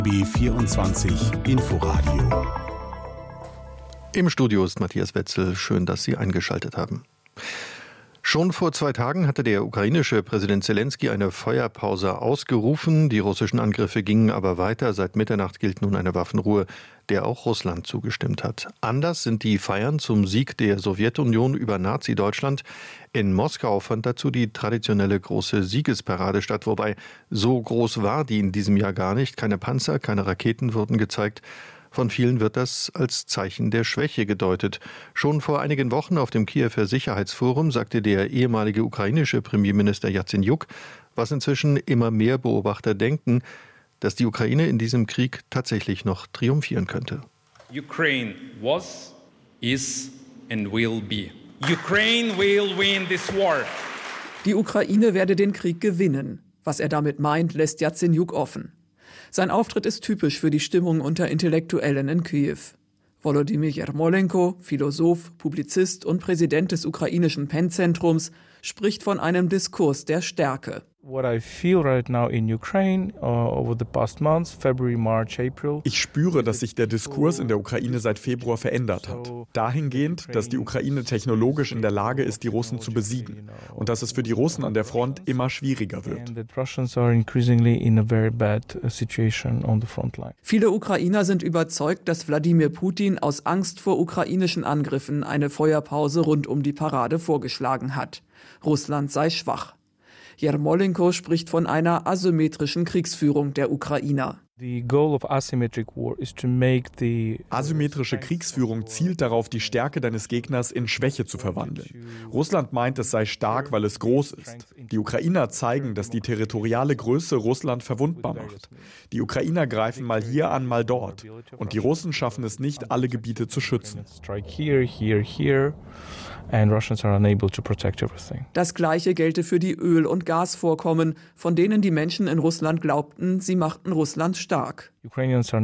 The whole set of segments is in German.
B24 Inforadio. Im Studio ist Matthias Wetzel. Schön, dass Sie eingeschaltet haben. Schon vor 2 Tagen hatte der ukrainische Präsident Selenskyj eine Feuerpause ausgerufen. Die russischen Angriffe gingen aber weiter. Seit Mitternacht gilt nun eine Waffenruhe, der auch Russland zugestimmt hat. Anders sind die Feiern zum Sieg der Sowjetunion über Nazi-Deutschland. In Moskau fand dazu die traditionelle große Siegesparade statt, wobei so groß war die in diesem Jahr gar nicht. Keine Panzer, keine Raketen wurden gezeigt. Von vielen wird das als Zeichen der Schwäche gedeutet. Schon vor einigen Wochen auf dem Kiewer Sicherheitsforum sagte der ehemalige ukrainische Premierminister Jatsenjuk, was inzwischen immer mehr Beobachter denken, dass die Ukraine in diesem Krieg tatsächlich noch triumphieren könnte. Ukraine was, is and will be. Ukraine will win this war. Die Ukraine werde den Krieg gewinnen. Was er damit meint, lässt Jatsenjuk offen. Sein Auftritt ist typisch für die Stimmung unter Intellektuellen in Kiew. Volodymyr Jermolenko, Philosoph, Publizist und Präsident des ukrainischen PEN-Zentrums, spricht von einem Diskurs der Stärke. Ich spüre, dass sich der Diskurs in der Ukraine seit Februar verändert hat. Dahingehend, dass die Ukraine technologisch in der Lage ist, die Russen zu besiegen. Und dass es für die Russen an der Front immer schwieriger wird. Viele Ukrainer sind überzeugt, dass Wladimir Putin aus Angst vor ukrainischen Angriffen eine Feuerpause rund um die Parade vorgeschlagen hat. Russland sei schwach. Jermolenko spricht von einer asymmetrischen Kriegsführung der Ukrainer. Asymmetrische Kriegsführung zielt darauf, die Stärke deines Gegners in Schwäche zu verwandeln. Russland meint, es sei stark, weil es groß ist. Die Ukrainer zeigen, dass die territoriale Größe Russland verwundbar macht. Die Ukrainer greifen mal hier an, mal dort. Und die Russen schaffen es nicht, alle Gebiete zu schützen. Das Gleiche gelte für die Öl- und Gasvorkommen, von denen die Menschen in Russland glaubten, sie machten Russland stark. Die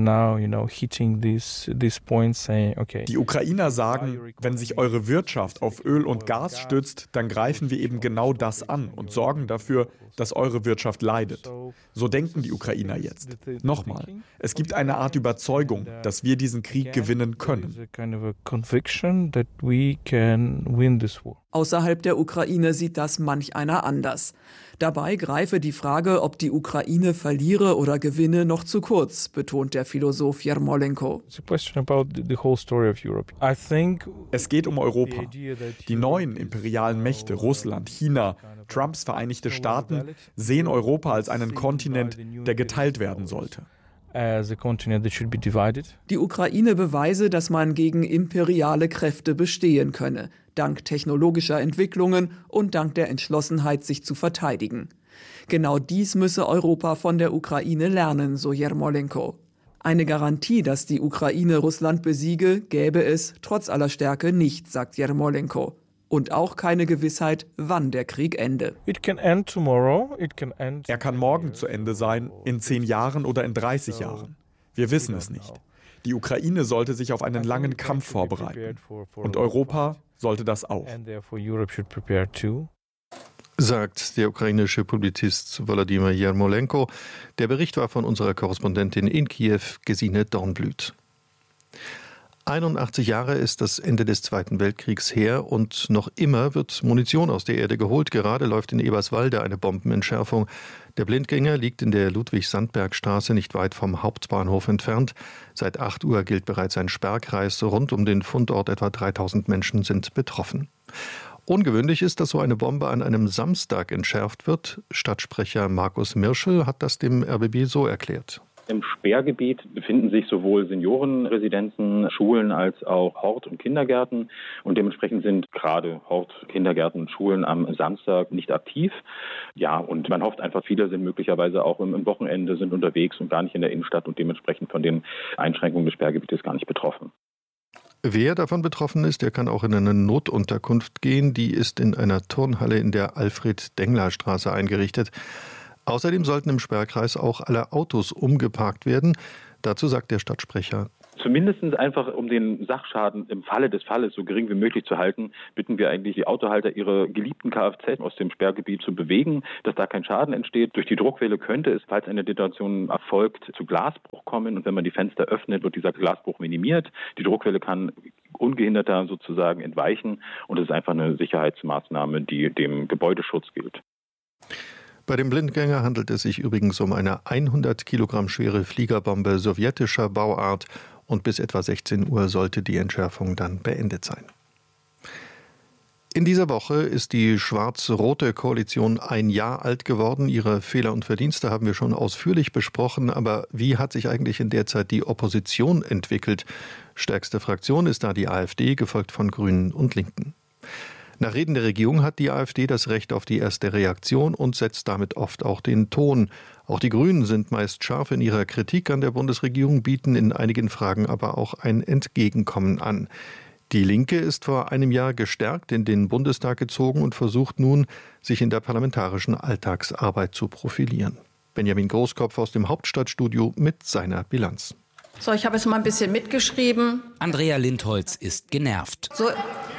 Ukrainer sagen, wenn sich eure Wirtschaft auf Öl und Gas stützt, dann greifen wir eben genau das an und sorgen dafür, dass eure Wirtschaft leidet. So denken die Ukrainer jetzt. Nochmal, es gibt eine Art Überzeugung, dass wir diesen Krieg gewinnen können. Außerhalb der Ukraine sieht das manch einer anders. Dabei greife die Frage, ob die Ukraine verliere oder gewinne, noch zu kurz, betont der Philosoph Jermolenko. Es geht um Europa. Die neuen imperialen Mächte, Russland, China, Trumps Vereinigte Staaten, sehen Europa als einen Kontinent, der geteilt werden sollte. Die Ukraine beweise, dass man gegen imperiale Kräfte bestehen könne, dank technologischer Entwicklungen und dank der Entschlossenheit, sich zu verteidigen. Genau dies müsse Europa von der Ukraine lernen, so Jermolenko. Eine Garantie, dass die Ukraine Russland besiege, gäbe es trotz aller Stärke nicht, sagt Jermolenko. Und auch keine Gewissheit, wann der Krieg ende. Er kann morgen zu Ende sein, in 10 Jahren oder in 30 Jahren. Wir wissen es nicht. Die Ukraine sollte sich auf einen langen Kampf vorbereiten. Und Europa sollte das auch. Sagt der ukrainische Publizist Volodymyr Jermolenko. Der Bericht war von unserer Korrespondentin in Kiew, Gesine Dornblüt. 81 Jahre ist das Ende des Zweiten Weltkriegs her und noch immer wird Munition aus der Erde geholt. Gerade läuft in Eberswalde eine Bombenentschärfung. Der Blindgänger liegt in der Ludwig-Sandberg-Straße nicht weit vom Hauptbahnhof entfernt. Seit 8 Uhr gilt bereits ein Sperrkreis. Rund um den Fundort etwa 3000 Menschen sind betroffen. Ungewöhnlich ist, dass so eine Bombe an einem Samstag entschärft wird. Stadtsprecher Markus Mirschel hat das dem RBB so erklärt. Im Sperrgebiet befinden sich sowohl Seniorenresidenzen, Schulen als auch Hort- und Kindergärten. Und dementsprechend sind gerade Hort-, Kindergärten und Schulen am Samstag nicht aktiv. Ja, und man hofft einfach, viele sind möglicherweise auch im Wochenende sind unterwegs und gar nicht in der Innenstadt und dementsprechend von den Einschränkungen des Sperrgebietes gar nicht betroffen. Wer davon betroffen ist, der kann auch in eine Notunterkunft gehen. Die ist in einer Turnhalle in der Alfred-Dengler-Straße eingerichtet. Außerdem sollten im Sperrkreis auch alle Autos umgeparkt werden. Dazu sagt der Stadtsprecher: Zumindest einfach, um den Sachschaden im Falle des Falles so gering wie möglich zu halten, bitten wir eigentlich die Autohalter, ihre geliebten Kfz aus dem Sperrgebiet zu bewegen, dass da kein Schaden entsteht. Durch die Druckwelle könnte es, falls eine Detonation erfolgt, zu Glasbruch kommen. Und wenn man die Fenster öffnet, wird dieser Glasbruch minimiert. Die Druckwelle kann ungehinderter sozusagen entweichen. Und es ist einfach eine Sicherheitsmaßnahme, die dem Gebäudeschutz gilt. Bei dem Blindgänger handelt es sich übrigens um eine 100 Kilogramm schwere Fliegerbombe sowjetischer Bauart und bis etwa 16 Uhr sollte die Entschärfung dann beendet sein. In dieser Woche ist die schwarz-rote Koalition ein Jahr alt geworden. Ihre Fehler und Verdienste haben wir schon ausführlich besprochen. Aber wie hat sich eigentlich in der Zeit die Opposition entwickelt? Stärkste Fraktion ist da die AfD, gefolgt von Grünen und Linken. Nach Reden der Regierung hat die AfD das Recht auf die erste Reaktion und setzt damit oft auch den Ton. Auch die Grünen sind meist scharf in ihrer Kritik an der Bundesregierung, bieten in einigen Fragen aber auch ein Entgegenkommen an. Die Linke ist vor einem Jahr gestärkt in den Bundestag gezogen und versucht nun, sich in der parlamentarischen Alltagsarbeit zu profilieren. Benjamin Großkopf aus dem Hauptstadtstudio mit seiner Bilanz. So, ich habe jetzt mal ein bisschen mitgeschrieben. Andrea Lindholz ist genervt. So.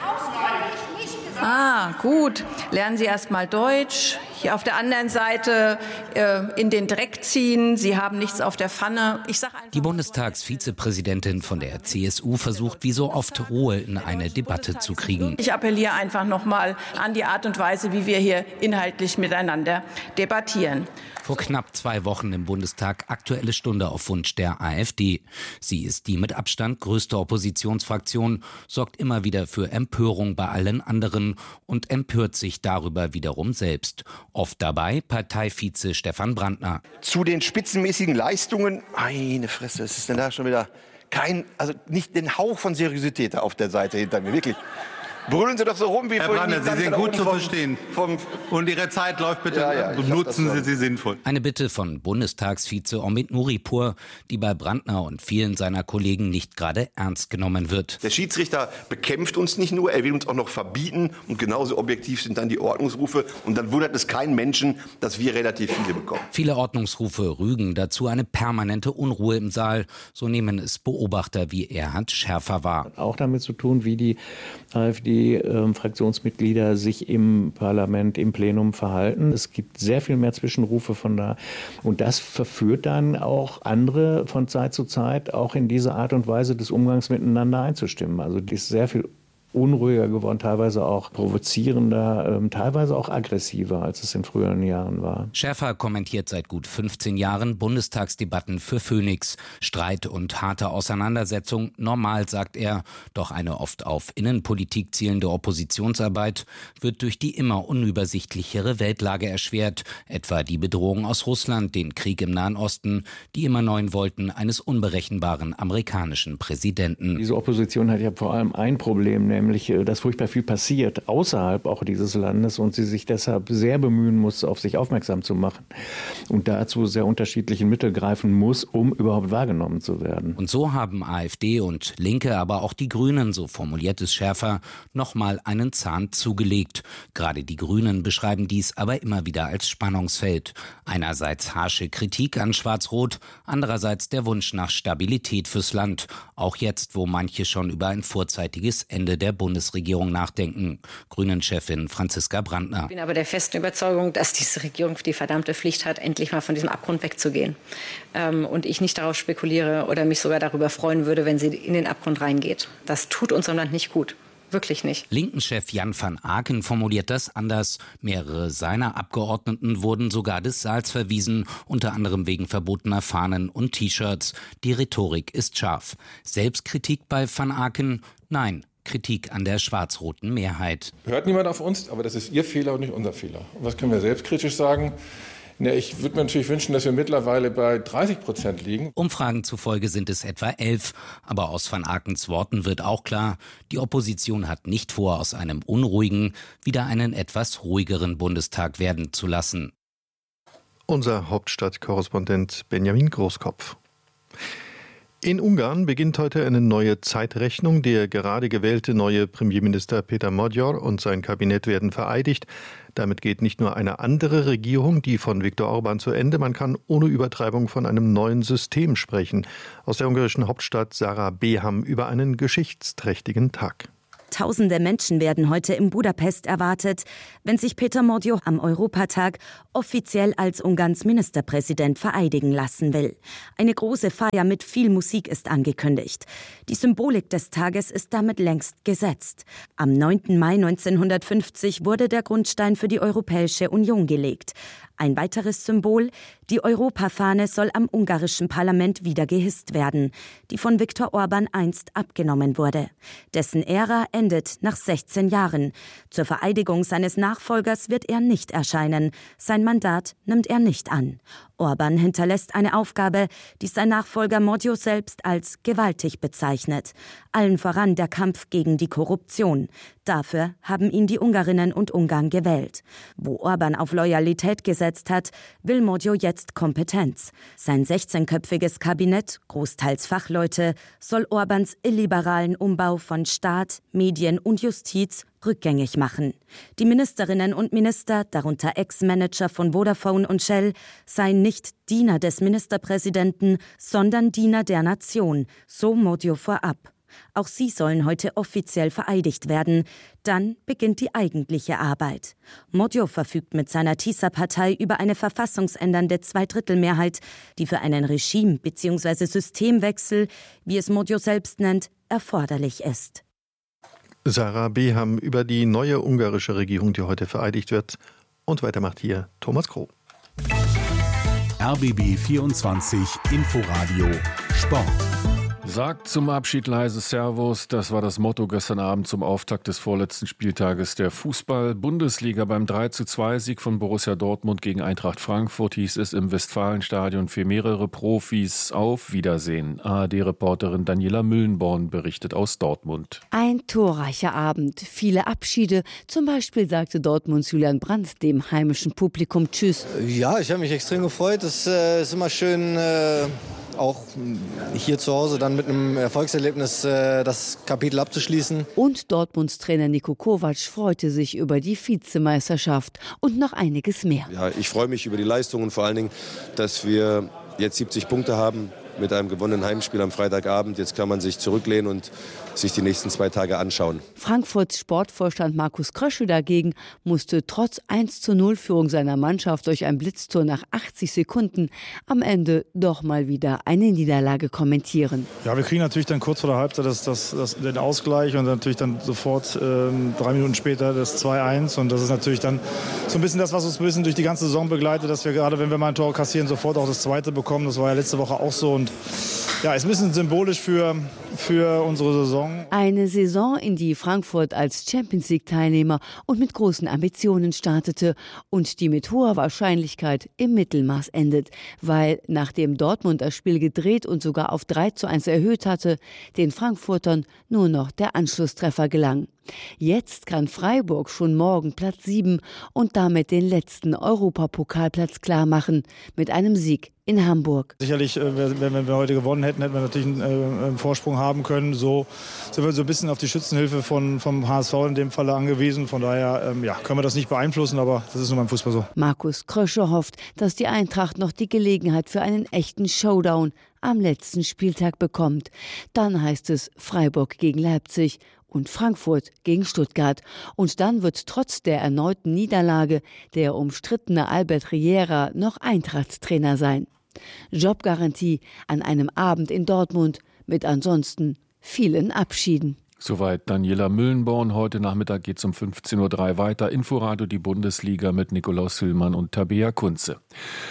Gut. Lernen Sie erst mal Deutsch. Hier auf der anderen Seite in den Dreck ziehen. Sie haben nichts auf der Pfanne. Die Bundestagsvizepräsidentin von der CSU versucht wie so oft Ruhe in eine Debatte zu kriegen. Ich appelliere einfach noch mal an die Art und Weise, wie wir hier inhaltlich miteinander debattieren. Vor knapp 2 Wochen im Bundestag Aktuelle Stunde auf Wunsch der AfD. Sie ist die mit Abstand größte Oppositionsfraktion, sorgt immer wieder für Empörung bei allen anderen und empört sich darüber wiederum selbst. Oft dabei Parteivize Stefan Brandner. Zu den spitzenmäßigen Leistungen, meine Fresse, es ist denn da schon wieder nicht den Hauch von Seriosität auf der Seite hinter mir, wirklich. Brüllen Sie doch so rum wie Herr Brandner, Sie sind gut zu verstehen. Und Ihre Zeit läuft bitte. Nutzen Sie sie sinnvoll. Eine Bitte von Bundestagsvize Omid Nuripur, die bei Brandner und vielen seiner Kollegen nicht gerade ernst genommen wird. Der Schiedsrichter bekämpft uns nicht nur, er will uns auch noch verbieten. Und genauso objektiv sind dann die Ordnungsrufe. Und dann wundert es keinen Menschen, dass wir relativ viele bekommen. Viele Ordnungsrufe rügen dazu eine permanente Unruhe im Saal. So nehmen es Beobachter wie Erhard Schärfer wahr. Auch damit zu tun, wie die AfD-Fraktionsmitglieder sich im Parlament, im Plenum verhalten. Es gibt sehr viel mehr Zwischenrufe von da. Und das verführt dann auch andere von Zeit zu Zeit auch in diese Art und Weise des Umgangs miteinander einzustimmen. Also die ist sehr viel unruhiger geworden, teilweise auch provozierender, teilweise auch aggressiver, als es in früheren Jahren war. Schärfer kommentiert seit gut 15 Jahren Bundestagsdebatten für Phoenix. Streit und harte Auseinandersetzung, normal, sagt er. Doch eine oft auf Innenpolitik zielende Oppositionsarbeit wird durch die immer unübersichtlichere Weltlage erschwert. Etwa die Bedrohung aus Russland, den Krieg im Nahen Osten, die immer neuen Wollten eines unberechenbaren amerikanischen Präsidenten. Diese Opposition hat ja vor allem ein Problem, nämlich, dass furchtbar viel passiert außerhalb auch dieses Landes und sie sich deshalb sehr bemühen muss, auf sich aufmerksam zu machen und dazu sehr unterschiedlichen Mittel greifen muss, um überhaupt wahrgenommen zu werden. Und so haben AfD und Linke, aber auch die Grünen, so formuliert es Schärfer, nochmal einen Zahn zugelegt. Gerade die Grünen beschreiben dies aber immer wieder als Spannungsfeld. Einerseits harsche Kritik an Schwarz-Rot, andererseits der Wunsch nach Stabilität fürs Land. Auch jetzt, wo manche schon über ein vorzeitiges Ende der Bundesregierung nachdenken. Grünen-Chefin Franziska Brandner. Ich bin aber der festen Überzeugung, dass diese Regierung die verdammte Pflicht hat, endlich mal von diesem Abgrund wegzugehen. Und ich nicht darauf spekuliere oder mich sogar darüber freuen würde, wenn sie in den Abgrund reingeht. Das tut unserem Land nicht gut. Wirklich nicht. Linken-Chef Jan van Aken formuliert das anders. Mehrere seiner Abgeordneten wurden sogar des Saals verwiesen, unter anderem wegen verbotener Fahnen und T-Shirts. Die Rhetorik ist scharf. Selbstkritik bei van Aken? Nein. Kritik an der schwarz-roten Mehrheit. Hört niemand auf uns, aber das ist Ihr Fehler und nicht unser Fehler. Und was können wir selbstkritisch sagen? Ich würde mir natürlich wünschen, dass wir mittlerweile bei 30% liegen. Umfragen zufolge sind es etwa 11. Aber aus van Akens Worten wird auch klar, die Opposition hat nicht vor, aus einem unruhigen wieder einen etwas ruhigeren Bundestag werden zu lassen. Unser Hauptstadtkorrespondent Benjamin Großkopf. In Ungarn beginnt heute eine neue Zeitrechnung. Der gerade gewählte neue Premierminister Péter Magyar und sein Kabinett werden vereidigt. Damit geht nicht nur eine andere Regierung, die von Viktor Orbán, zu Ende. Man kann ohne Übertreibung von einem neuen System sprechen. Aus der ungarischen Hauptstadt Sarah Beham über einen geschichtsträchtigen Tag. Tausende Menschen werden heute in Budapest erwartet, wenn sich Péter Magyar am Europatag offiziell als Ungarns Ministerpräsident vereidigen lassen will. Eine große Feier mit viel Musik ist angekündigt. Die Symbolik des Tages ist damit längst gesetzt. Am 9. Mai 1950 wurde der Grundstein für die Europäische Union gelegt. Ein weiteres Symbol, die Europafahne soll am ungarischen Parlament wieder gehisst werden, die von Viktor Orbán einst abgenommen wurde. Dessen Ära endet nach 16 Jahren. Zur Vereidigung seines Nachfolgers wird er nicht erscheinen. Sein Mandat nimmt er nicht an. Orbán hinterlässt eine Aufgabe, die sein Nachfolger Magyar selbst als gewaltig bezeichnet. Allen voran der Kampf gegen die Korruption. Dafür haben ihn die Ungarinnen und Ungarn gewählt. Wo Orbán auf Loyalität gesetzt hat, will Magyar jetzt Kompetenz. Sein 16-köpfiges Kabinett, großteils Fachleute, soll Orbáns illiberalen Umbau von Staat, Medien und Justiz rückgängig machen. Die Ministerinnen und Minister, darunter Ex-Manager von Vodafone und Shell, seien nicht Diener des Ministerpräsidenten, sondern Diener der Nation, so Magyar vorab. Auch sie sollen heute offiziell vereidigt werden. Dann beginnt die eigentliche Arbeit. Magyar verfügt mit seiner TISA-Partei über eine verfassungsändernde Zweidrittelmehrheit, die für einen Regime- bzw. Systemwechsel, wie es Magyar selbst nennt, erforderlich ist. Sarah Beham über die neue ungarische Regierung, die heute vereidigt wird. Und weiter macht hier Thomas Kroh. RBB 24 Inforadio Sport. Sagt zum Abschied leise Servus. Das war das Motto gestern Abend zum Auftakt des vorletzten Spieltages der Fußball-Bundesliga. Beim 3:2-Sieg von Borussia Dortmund gegen Eintracht Frankfurt hieß es im Westfalenstadion für mehrere Profis auf Wiedersehen. ARD-Reporterin Daniela Müllenborn berichtet aus Dortmund. Ein torreicher Abend, viele Abschiede. Zum Beispiel sagte Dortmunds Julian Brandt dem heimischen Publikum Tschüss. Ja, ich habe mich extrem gefreut. Es ist immer schön, auch hier zu Hause dann mit einem Erfolgserlebnis das Kapitel abzuschließen. Und Dortmunds Trainer Niko Kovac freute sich über die Vizemeisterschaft und noch einiges mehr. Ja, ich freue mich über die Leistungen, vor allen Dingen, dass wir jetzt 70 Punkte haben mit einem gewonnenen Heimspiel am Freitagabend. Jetzt kann man sich zurücklehnen und sich die nächsten 2 Tage anschauen. Frankfurts Sportvorstand Markus Krösche dagegen musste trotz 1:0-Führung seiner Mannschaft durch ein Blitztor nach 80 Sekunden am Ende doch mal wieder eine Niederlage kommentieren. Ja, wir kriegen natürlich dann kurz vor der Halbzeit den Ausgleich und natürlich dann sofort 3 Minuten später das 2:1. Und das ist natürlich dann so ein bisschen das, was uns ein bisschen durch die ganze Saison begleitet, dass wir gerade, wenn wir mal ein Tor kassieren, sofort auch das zweite bekommen. Das war ja letzte Woche auch so. Und ja, ist ein bisschen symbolisch für unsere Saison. Eine Saison, in die Frankfurt als Champions-League-Teilnehmer und mit großen Ambitionen startete und die mit hoher Wahrscheinlichkeit im Mittelmaß endet, weil nachdem Dortmund das Spiel gedreht und sogar auf 3:1 erhöht hatte, den Frankfurtern nur noch der Anschlusstreffer gelang. Jetzt kann Freiburg schon morgen Platz 7 und damit den letzten Europapokalplatz klarmachen mit einem Sieg in Hamburg. Sicherlich, wenn wir heute gewonnen hätten, hätten wir natürlich einen Vorsprung haben können. So sind wir so ein bisschen auf die Schützenhilfe vom HSV in dem Falle angewiesen. Von daher können wir das nicht beeinflussen, aber das ist nun beim Fußball so. Markus Krösche hofft, dass die Eintracht noch die Gelegenheit für einen echten Showdown am letzten Spieltag bekommt. Dann heißt es Freiburg gegen Leipzig und Frankfurt gegen Stuttgart. Und dann wird trotz der erneuten Niederlage der umstrittene Albert Riera noch Eintracht-Trainer sein. Jobgarantie an einem Abend in Dortmund mit ansonsten vielen Abschieden. Soweit Daniela Müllenborn. Heute Nachmittag geht es um 15:03 Uhr weiter. Inforadio die Bundesliga mit Nikolaus Hüllmann und Tabea Kunze.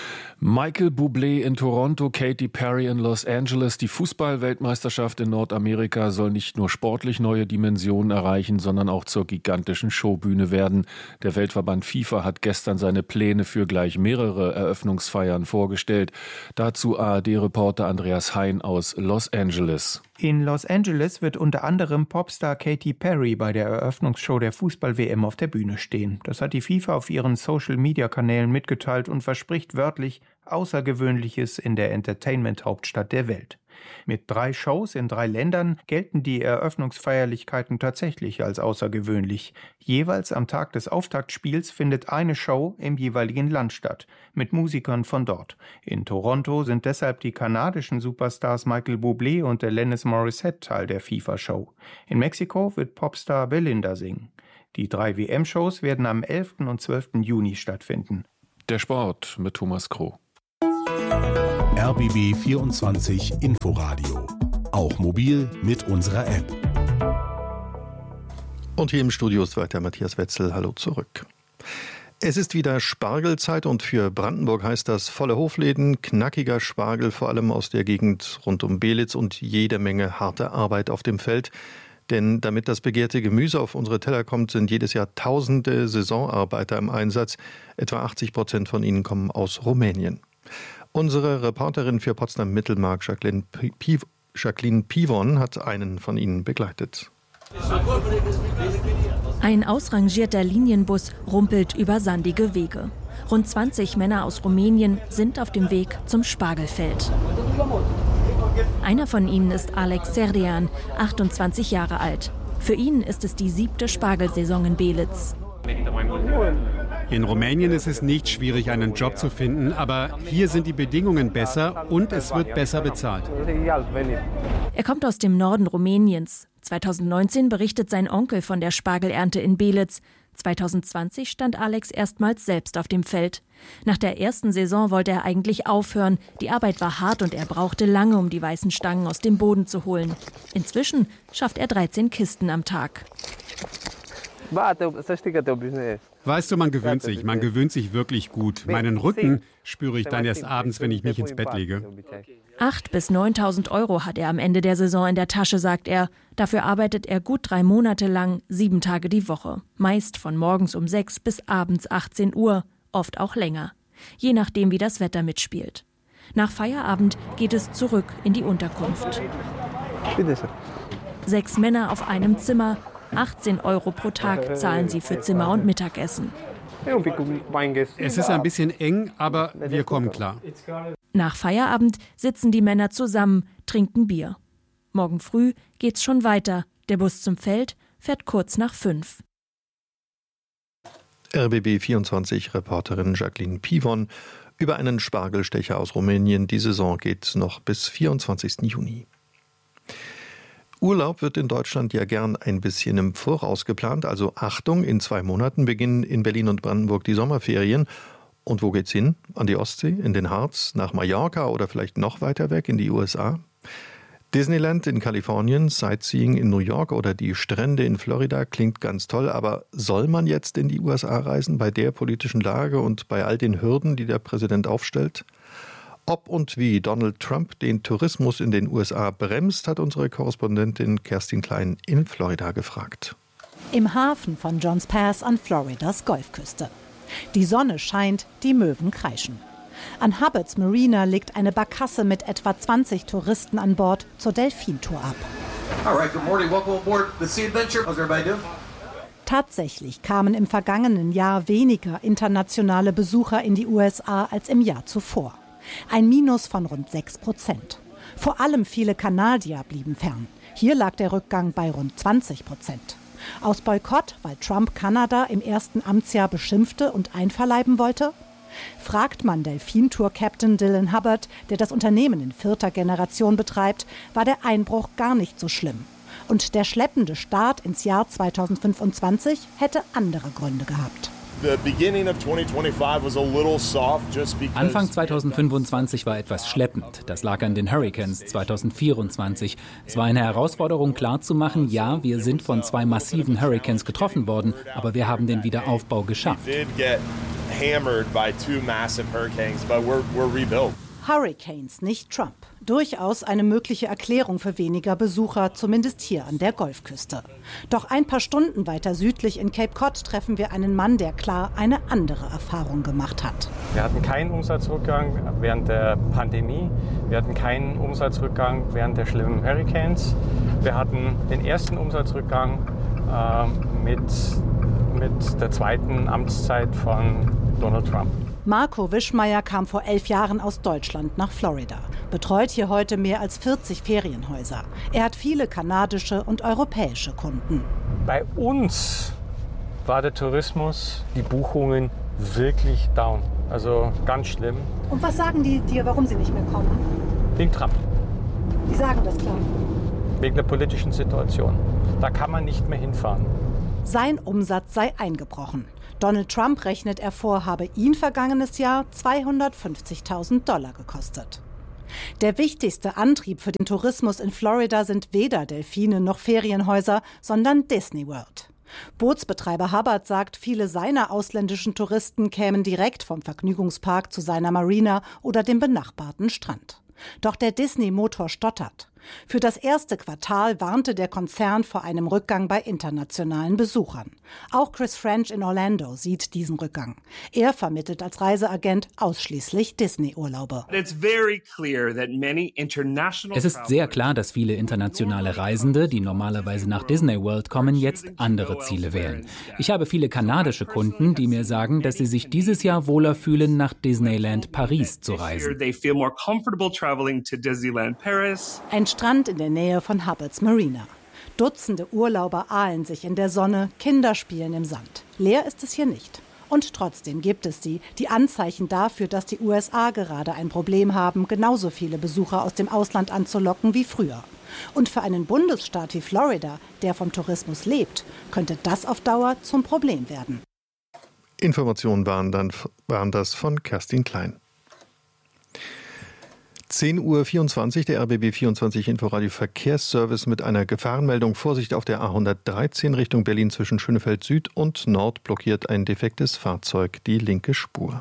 Michael Bublé in Toronto, Katy Perry in Los Angeles. Die Fußball-Weltmeisterschaft in Nordamerika soll nicht nur sportlich neue Dimensionen erreichen, sondern auch zur gigantischen Showbühne werden. Der Weltverband FIFA hat gestern seine Pläne für gleich mehrere Eröffnungsfeiern vorgestellt. Dazu ARD-Reporter Andreas Hein aus Los Angeles. In Los Angeles wird unter anderem Popstar Katy Perry bei der Eröffnungsshow der Fußball-WM auf der Bühne stehen. Das hat die FIFA auf ihren Social-Media-Kanälen mitgeteilt und verspricht wörtlich Außergewöhnliches in der Entertainment-Hauptstadt der Welt. Mit 3 Shows in 3 Ländern gelten die Eröffnungsfeierlichkeiten tatsächlich als außergewöhnlich. Jeweils am Tag des Auftaktspiels findet eine Show im jeweiligen Land statt, mit Musikern von dort. In Toronto sind deshalb die kanadischen Superstars Michael Bublé und Alanis Morissette Teil der FIFA-Show. In Mexiko wird Popstar Belinda singen. Die 3 WM-Shows werden am 11. und 12. Juni stattfinden. Der Sport mit Thomas Kroh. RBB 24 Inforadio. Auch mobil mit unserer App. Und hier im Studio ist weiter Matthias Wetzel. Hallo zurück. Es ist wieder Spargelzeit und für Brandenburg heißt das volle Hofläden, knackiger Spargel, vor allem aus der Gegend rund um Belitz und jede Menge harte Arbeit auf dem Feld. Denn damit das begehrte Gemüse auf unsere Teller kommt, sind jedes Jahr tausende Saisonarbeiter im Einsatz. Etwa 80% von ihnen kommen aus Rumänien. Unsere Reporterin für Potsdam-Mittelmark, Jacqueline Pivon, hat einen von ihnen begleitet. Ein ausrangierter Linienbus rumpelt über sandige Wege. Rund 20 Männer aus Rumänien sind auf dem Weg zum Spargelfeld. Einer von ihnen ist Alex Serdean, 28 Jahre alt. Für ihn ist es die 7. Spargelsaison in Belitz. In Rumänien ist es nicht schwierig, einen Job zu finden, aber hier sind die Bedingungen besser und es wird besser bezahlt. Er kommt aus dem Norden Rumäniens. 2019 berichtet sein Onkel von der Spargelernte in Belitz. 2020 stand Alex erstmals selbst auf dem Feld. Nach der ersten Saison wollte er eigentlich aufhören. Die Arbeit war hart und er brauchte lange, um die weißen Stangen aus dem Boden zu holen. Inzwischen schafft er 13 Kisten am Tag. Weißt du, man gewöhnt sich wirklich gut. Meinen Rücken spüre ich dann erst abends, wenn ich mich ins Bett lege. 8.000 bis 9.000 Euro hat er am Ende der Saison in der Tasche, sagt er. Dafür arbeitet er gut 3 Monate lang, 7 Tage die Woche. Meist von morgens um 6 bis abends 18 Uhr, oft auch länger. Je nachdem, wie das Wetter mitspielt. Nach Feierabend geht es zurück in die Unterkunft. 6 Männer auf einem Zimmer, 18 Euro pro Tag zahlen sie für Zimmer und Mittagessen. Es ist ein bisschen eng, aber wir kommen klar. Nach Feierabend sitzen die Männer zusammen, trinken Bier. Morgen früh geht's schon weiter. Der Bus zum Feld fährt kurz nach 5. RBB 24 Reporterin Jacqueline Pivon über einen Spargelstecher aus Rumänien. Die Saison geht noch bis 24. Juni. Urlaub wird in Deutschland ja gern ein bisschen im Voraus geplant. Also Achtung, in 2 Monaten beginnen in Berlin und Brandenburg die Sommerferien. Und wo geht's hin? An die Ostsee, in den Harz, nach Mallorca oder vielleicht noch weiter weg in die USA? Disneyland in Kalifornien, Sightseeing in New York oder die Strände in Florida klingt ganz toll, aber soll man jetzt in die USA reisen bei der politischen Lage und bei all den Hürden, die der Präsident aufstellt? Ob und wie Donald Trump den Tourismus in den USA bremst, hat unsere Korrespondentin Kerstin Klein in Florida gefragt. Im Hafen von Johns Pass an Floridas Golfküste. Die Sonne scheint, die Möwen kreischen. An Hubbards Marina legt eine Barkasse mit etwa 20 Touristen an Bord zur Delfintour ab. Tatsächlich kamen im vergangenen Jahr weniger internationale Besucher in die USA als im Jahr zuvor. Ein Minus von rund 6%. Vor allem viele Kanadier blieben fern. Hier lag der Rückgang bei rund 20%. Aus Boykott, weil Trump Kanada im ersten Amtsjahr beschimpfte und einverleiben wollte? Fragt man Delfintour-Captain Dylan Hubbard, der das Unternehmen in 4. Generation betreibt, war der Einbruch gar nicht so schlimm. Und der schleppende Start ins Jahr 2025 hätte andere Gründe gehabt. Anfang 2025 war etwas schleppend. Das lag an den Hurricanes 2024. Es war eine Herausforderung klarzumachen, ja, wir sind von 2 massiven Hurricanes getroffen worden, aber wir haben den Wiederaufbau geschafft. Hurricanes, nicht Trump. Durchaus eine mögliche Erklärung für weniger Besucher, zumindest hier an der Golfküste. Doch ein paar Stunden weiter südlich in Cape Cod treffen wir einen Mann, der klar eine andere Erfahrung gemacht hat. Wir hatten keinen Umsatzrückgang während der Pandemie. Wir hatten keinen Umsatzrückgang während der schlimmen Hurricanes. Wir hatten den ersten Umsatzrückgang mit der 2. Amtszeit von Donald Trump. Marco Wischmeier kam vor 11 Jahren aus Deutschland nach Florida. betreut hier heute mehr als 40 Ferienhäuser. Er hat viele kanadische und europäische Kunden. Bei uns war der Tourismus, die Buchungen wirklich down. Also ganz schlimm. Und was sagen die dir, warum sie nicht mehr kommen? Wegen Trump. Die sagen das klar. Wegen der politischen Situation. Da kann man nicht mehr hinfahren. Sein Umsatz sei eingebrochen. Donald Trump rechnet er vor, habe ihn vergangenes Jahr $250.000 gekostet. Der wichtigste Antrieb für den Tourismus in Florida sind weder Delfine noch Ferienhäuser, sondern Disney World. Bootsbetreiber Hubbard sagt, viele seiner ausländischen Touristen kämen direkt vom Vergnügungspark zu seiner Marina oder dem benachbarten Strand. Doch der Disney-Motor stottert. Für das erste Quartal warnte der Konzern vor einem Rückgang bei internationalen Besuchern. Auch Chris French in Orlando sieht diesen Rückgang. Er vermittelt als Reiseagent ausschließlich Disney-Urlaube. Es ist sehr klar, dass viele internationale Reisende, die normalerweise nach Disney World kommen, jetzt andere Ziele wählen. Ich habe viele kanadische Kunden, die mir sagen, dass sie sich dieses Jahr wohler fühlen, nach Disneyland Paris zu reisen. Ein Strand in der Nähe von Hubbards Marina. Dutzende Urlauber ahlen sich in der Sonne, Kinder spielen im Sand. Leer ist es hier nicht. Und trotzdem gibt es die Anzeichen dafür, dass die USA gerade ein Problem haben, genauso viele Besucher aus dem Ausland anzulocken wie früher. Und für einen Bundesstaat wie Florida, der vom Tourismus lebt, könnte das auf Dauer zum Problem werden. Informationen waren das von Kerstin Klein. 10:24 Uhr, der RBB 24 Inforadio Verkehrsservice mit einer Gefahrenmeldung. Vorsicht auf der A113 Richtung Berlin zwischen Schönefeld Süd und Nord blockiert ein defektes Fahrzeug die linke Spur.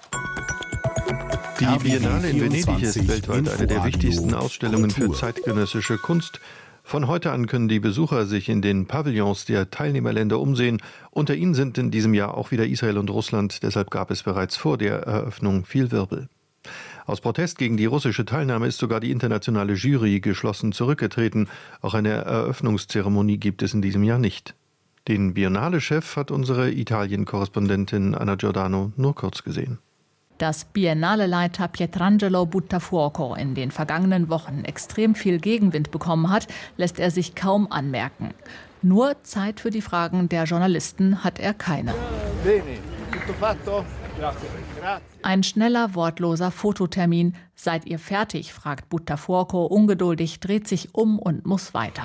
Die Biennale in Venedig ist weltweit eine der wichtigsten Ausstellungen für zeitgenössische Kunst. Von heute an können die Besucher sich in den Pavillons der Teilnehmerländer umsehen. Unter ihnen sind in diesem Jahr auch wieder Israel und Russland. Deshalb gab es bereits vor der Eröffnung viel Wirbel. Aus Protest gegen die russische Teilnahme ist sogar die internationale Jury geschlossen zurückgetreten. Auch eine Eröffnungszeremonie gibt es in diesem Jahr nicht. Den Biennale-Chef hat unsere Italien-Korrespondentin Anna Giordano nur kurz gesehen. Dass Biennale-Leiter Pietrangelo Buttafuoco in den vergangenen Wochen extrem viel Gegenwind bekommen hat, lässt er sich kaum anmerken. Nur Zeit für die Fragen der Journalisten hat er keine. Ein schneller, wortloser Fototermin. Seid ihr fertig? Fragt Buttafuoco ungeduldig, dreht sich um und muss weiter.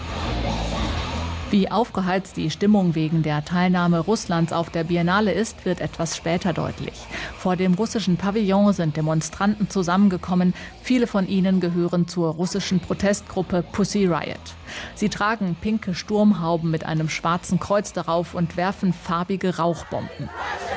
Wie aufgeheizt die Stimmung wegen der Teilnahme Russlands auf der Biennale ist, wird etwas später deutlich. Vor dem russischen Pavillon sind Demonstranten zusammengekommen. Viele von ihnen gehören zur russischen Protestgruppe Pussy Riot. Sie tragen pinke Sturmhauben mit einem schwarzen Kreuz darauf und werfen farbige Rauchbomben.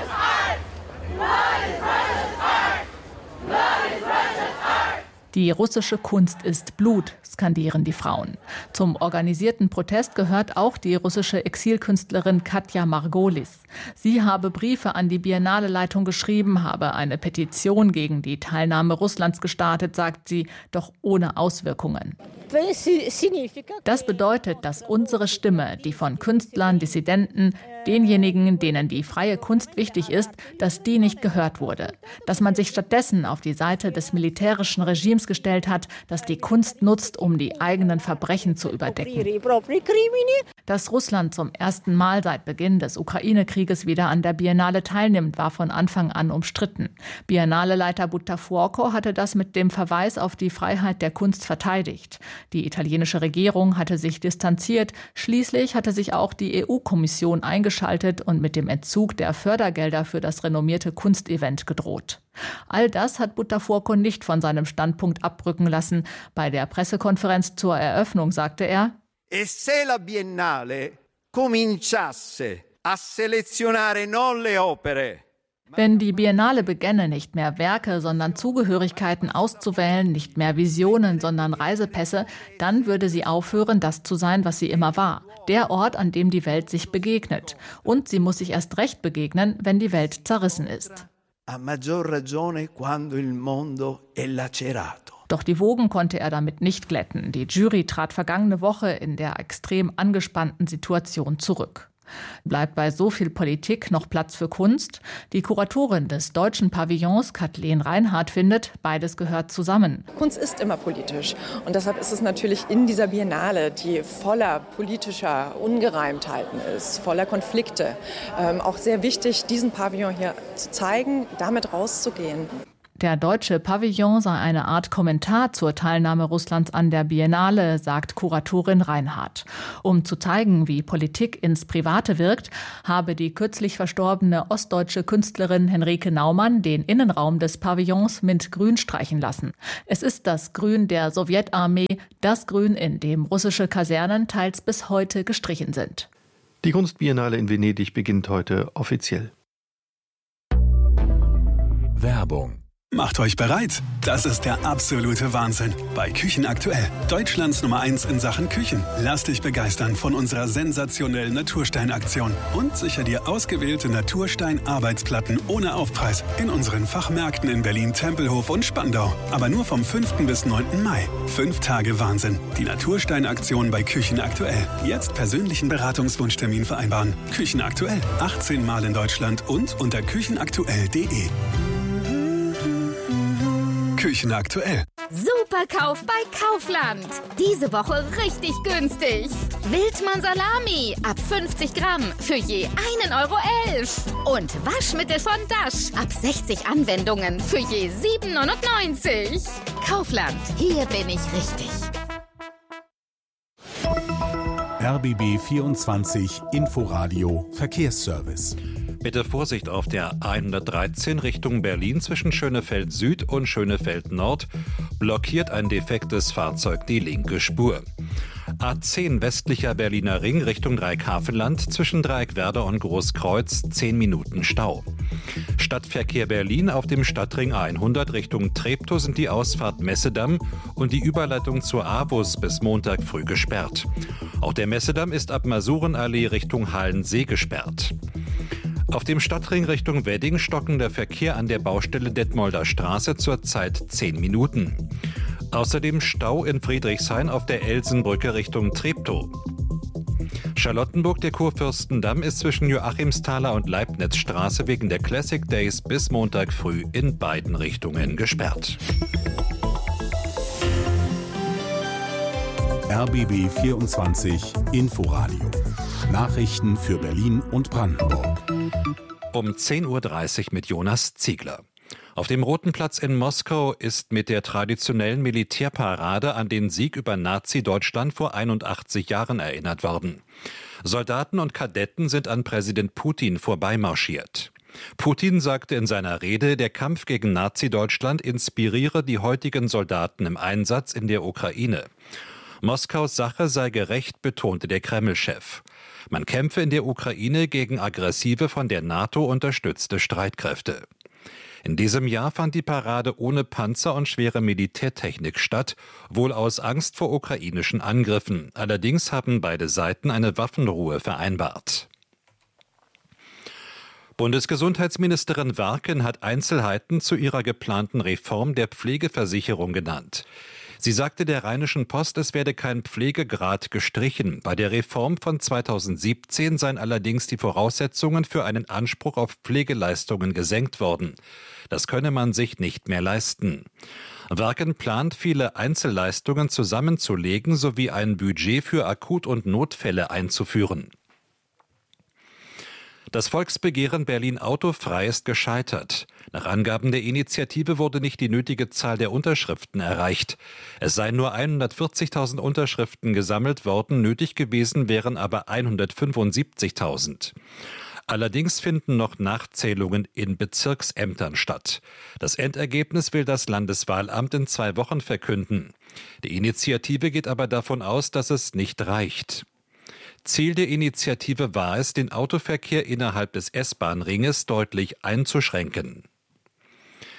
Die russische Kunst ist Blut, skandieren die Frauen. Zum organisierten Protest gehört auch die russische Exilkünstlerin Katja Margolis. Sie habe Briefe an die Biennale-Leitung geschrieben, habe eine Petition gegen die Teilnahme Russlands gestartet, sagt sie, doch ohne Auswirkungen. Das bedeutet, dass unsere Stimme, die von Künstlern, Dissidenten, denjenigen, denen die freie Kunst wichtig ist, dass die nicht gehört wurde. Dass man sich stattdessen auf die Seite des militärischen Regimes gestellt hat, das die Kunst nutzt, um die eigenen Verbrechen zu überdecken. Dass Russland zum ersten Mal seit Beginn des Ukraine-Krieges wieder an der Biennale teilnimmt, war von Anfang an umstritten. Biennale-Leiter Buttafuoco hatte das mit dem Verweis auf die Freiheit der Kunst verteidigt. Die italienische Regierung hatte sich distanziert. Schließlich hatte sich auch die EU-Kommission eingeschaltet und mit dem Entzug der Fördergelder für das renommierte Kunstevent gedroht. All das hat Buttafuoco nicht von seinem Standpunkt abrücken lassen. Bei der Pressekonferenz zur Eröffnung sagte er: E se la Biennale cominciasse a selezionare non le opere. Wenn die Biennale begänne, nicht mehr Werke, sondern Zugehörigkeiten auszuwählen, nicht mehr Visionen, sondern Reisepässe, dann würde sie aufhören, das zu sein, was sie immer war. Der Ort, an dem die Welt sich begegnet. Und sie muss sich erst recht begegnen, wenn die Welt zerrissen ist. A maggior ragione quando il mondo è lacerato. Doch die Wogen konnte er damit nicht glätten. Die Jury trat vergangene Woche in der extrem angespannten Situation zurück. Bleibt bei so viel Politik noch Platz für Kunst? Die Kuratorin des deutschen Pavillons, Kathleen Reinhardt, findet, beides gehört zusammen. Kunst ist immer politisch und deshalb ist es natürlich in dieser Biennale, die voller politischer Ungereimtheiten ist, voller Konflikte, auch sehr wichtig, diesen Pavillon hier zu zeigen, damit rauszugehen. Der deutsche Pavillon sei eine Art Kommentar zur Teilnahme Russlands an der Biennale, sagt Kuratorin Reinhardt. Um zu zeigen, wie Politik ins Private wirkt, habe die kürzlich verstorbene ostdeutsche Künstlerin Henrike Naumann den Innenraum des Pavillons mit Grün streichen lassen. Es ist das Grün der Sowjetarmee, das Grün, in dem russische Kasernen teils bis heute gestrichen sind. Die Kunstbiennale in Venedig beginnt heute offiziell. Werbung. Macht euch bereit. Das ist der absolute Wahnsinn. Bei Küchen aktuell. Deutschlands Nummer 1 in Sachen Küchen. Lass dich begeistern von unserer sensationellen Naturstein-Aktion. Und sicher dir ausgewählte Naturstein-Arbeitsplatten ohne Aufpreis in unseren Fachmärkten in Berlin, Tempelhof und Spandau. Aber nur vom 5. bis 9. Mai. 5 Tage Wahnsinn. Die Naturstein-Aktion bei Küchen aktuell. Jetzt persönlichen Beratungswunschtermin vereinbaren. Küchen aktuell. 18 Mal in Deutschland und unter küchenaktuell.de. Küchen aktuell. Superkauf bei Kaufland. Diese Woche richtig günstig. Wildmann Salami ab 50 Gramm für je 1,11 €. Und Waschmittel von Dash ab 60 Anwendungen für je 7,99 €. Kaufland, hier bin ich richtig. RBB 24 Inforadio Verkehrsservice. Bitte Vorsicht auf der A113 Richtung Berlin zwischen Schönefeld Süd und Schönefeld Nord. Blockiert ein defektes Fahrzeug die linke Spur. A10 westlicher Berliner Ring Richtung Dreieckhafenland zwischen Dreieckwerder und Großkreuz 10 Minuten Stau. Stadtverkehr Berlin auf dem Stadtring A100 Richtung Treptow sind die Ausfahrt Messedamm und die Überleitung zur AWUS bis Montag früh gesperrt. Auch der Messedamm ist ab Masurenallee Richtung Halensee gesperrt. Auf dem Stadtring Richtung Wedding stocken der Verkehr an der Baustelle Detmolder Straße zurzeit 10 Minuten. Außerdem Stau in Friedrichshain auf der Elsenbrücke Richtung Treptow. Charlottenburg, der Kurfürstendamm, ist zwischen Joachimsthaler und Leibnizstraße wegen der Classic Days bis Montag früh in beiden Richtungen gesperrt. RBB 24 Inforadio. Nachrichten für Berlin und Brandenburg. Um 10.30 Uhr mit Jonas Ziegler. Auf dem Roten Platz in Moskau ist mit der traditionellen Militärparade an den Sieg über Nazi-Deutschland vor 81 Jahren erinnert worden. Soldaten und Kadetten sind an Präsident Putin vorbeimarschiert. Putin sagte in seiner Rede, der Kampf gegen Nazi-Deutschland inspiriere die heutigen Soldaten im Einsatz in der Ukraine. Moskaus Sache sei gerecht, betonte der Kreml-Chef. Man kämpfe in der Ukraine gegen aggressive, von der NATO unterstützte Streitkräfte. In diesem Jahr fand die Parade ohne Panzer und schwere Militärtechnik statt, wohl aus Angst vor ukrainischen Angriffen. Allerdings haben beide Seiten eine Waffenruhe vereinbart. Bundesgesundheitsministerin Warken hat Einzelheiten zu ihrer geplanten Reform der Pflegeversicherung genannt. Sie sagte der Rheinischen Post, es werde kein Pflegegrad gestrichen. Bei der Reform von 2017 seien allerdings die Voraussetzungen für einen Anspruch auf Pflegeleistungen gesenkt worden. Das könne man sich nicht mehr leisten. Warken plant, viele Einzelleistungen zusammenzulegen sowie ein Budget für Akut- und Notfälle einzuführen. Das Volksbegehren Berlin autofrei ist gescheitert. Nach Angaben der Initiative wurde nicht die nötige Zahl der Unterschriften erreicht. Es seien nur 140.000 Unterschriften gesammelt worden, nötig gewesen wären aber 175.000. Allerdings finden noch Nachzählungen in Bezirksämtern statt. Das Endergebnis will das Landeswahlamt in 2 Wochen verkünden. Die Initiative geht aber davon aus, dass es nicht reicht. Ziel der Initiative war es, den Autoverkehr innerhalb des S-Bahn-Ringes deutlich einzuschränken.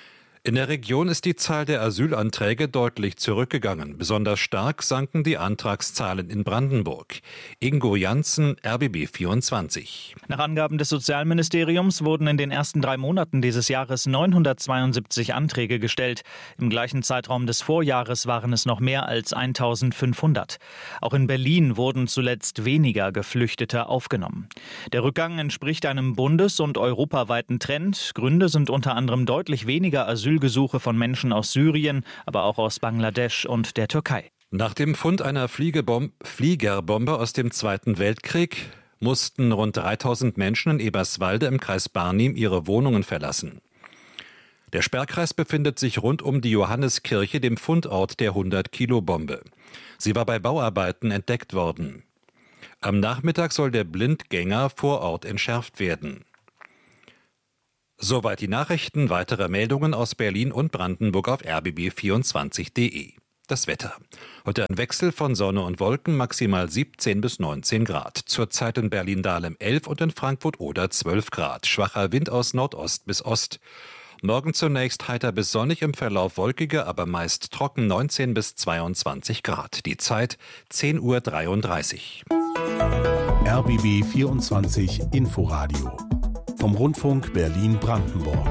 In der Region ist die Zahl der Asylanträge deutlich zurückgegangen. Besonders stark sanken die Antragszahlen in Brandenburg. Ingo Janssen, RBB 24. Nach Angaben des Sozialministeriums wurden in den ersten 3 Monaten dieses Jahres 972 Anträge gestellt. Im gleichen Zeitraum des Vorjahres waren es noch mehr als 1500. Auch in Berlin wurden zuletzt weniger Geflüchtete aufgenommen. Der Rückgang entspricht einem bundes- und europaweiten Trend. Gründe sind unter anderem deutlich weniger Asylgesuche von Menschen aus Syrien, aber auch aus Bangladesch und der Türkei. Nach dem Fund einer Fliegerbombe aus dem Zweiten Weltkrieg mussten rund 3000 Menschen in Eberswalde im Kreis Barnim ihre Wohnungen verlassen. Der Sperrkreis befindet sich rund um die Johanneskirche, dem Fundort der 100-Kilo-Bombe. Sie war bei Bauarbeiten entdeckt worden. Am Nachmittag soll der Blindgänger vor Ort entschärft werden. Soweit die Nachrichten. Weitere Meldungen aus Berlin und Brandenburg auf rbb24.de. Das Wetter. Heute ein Wechsel von Sonne und Wolken, maximal 17 bis 19 Grad. Zurzeit in Berlin-Dahlem 11 und in Frankfurt-Oder 12 Grad. Schwacher Wind aus Nordost bis Ost. Morgen zunächst heiter bis sonnig, im Verlauf wolkiger, aber meist trocken 19 bis 22 Grad. Die Zeit 10:33 Uhr. RBB 24 Inforadio vom Rundfunk Berlin-Brandenburg.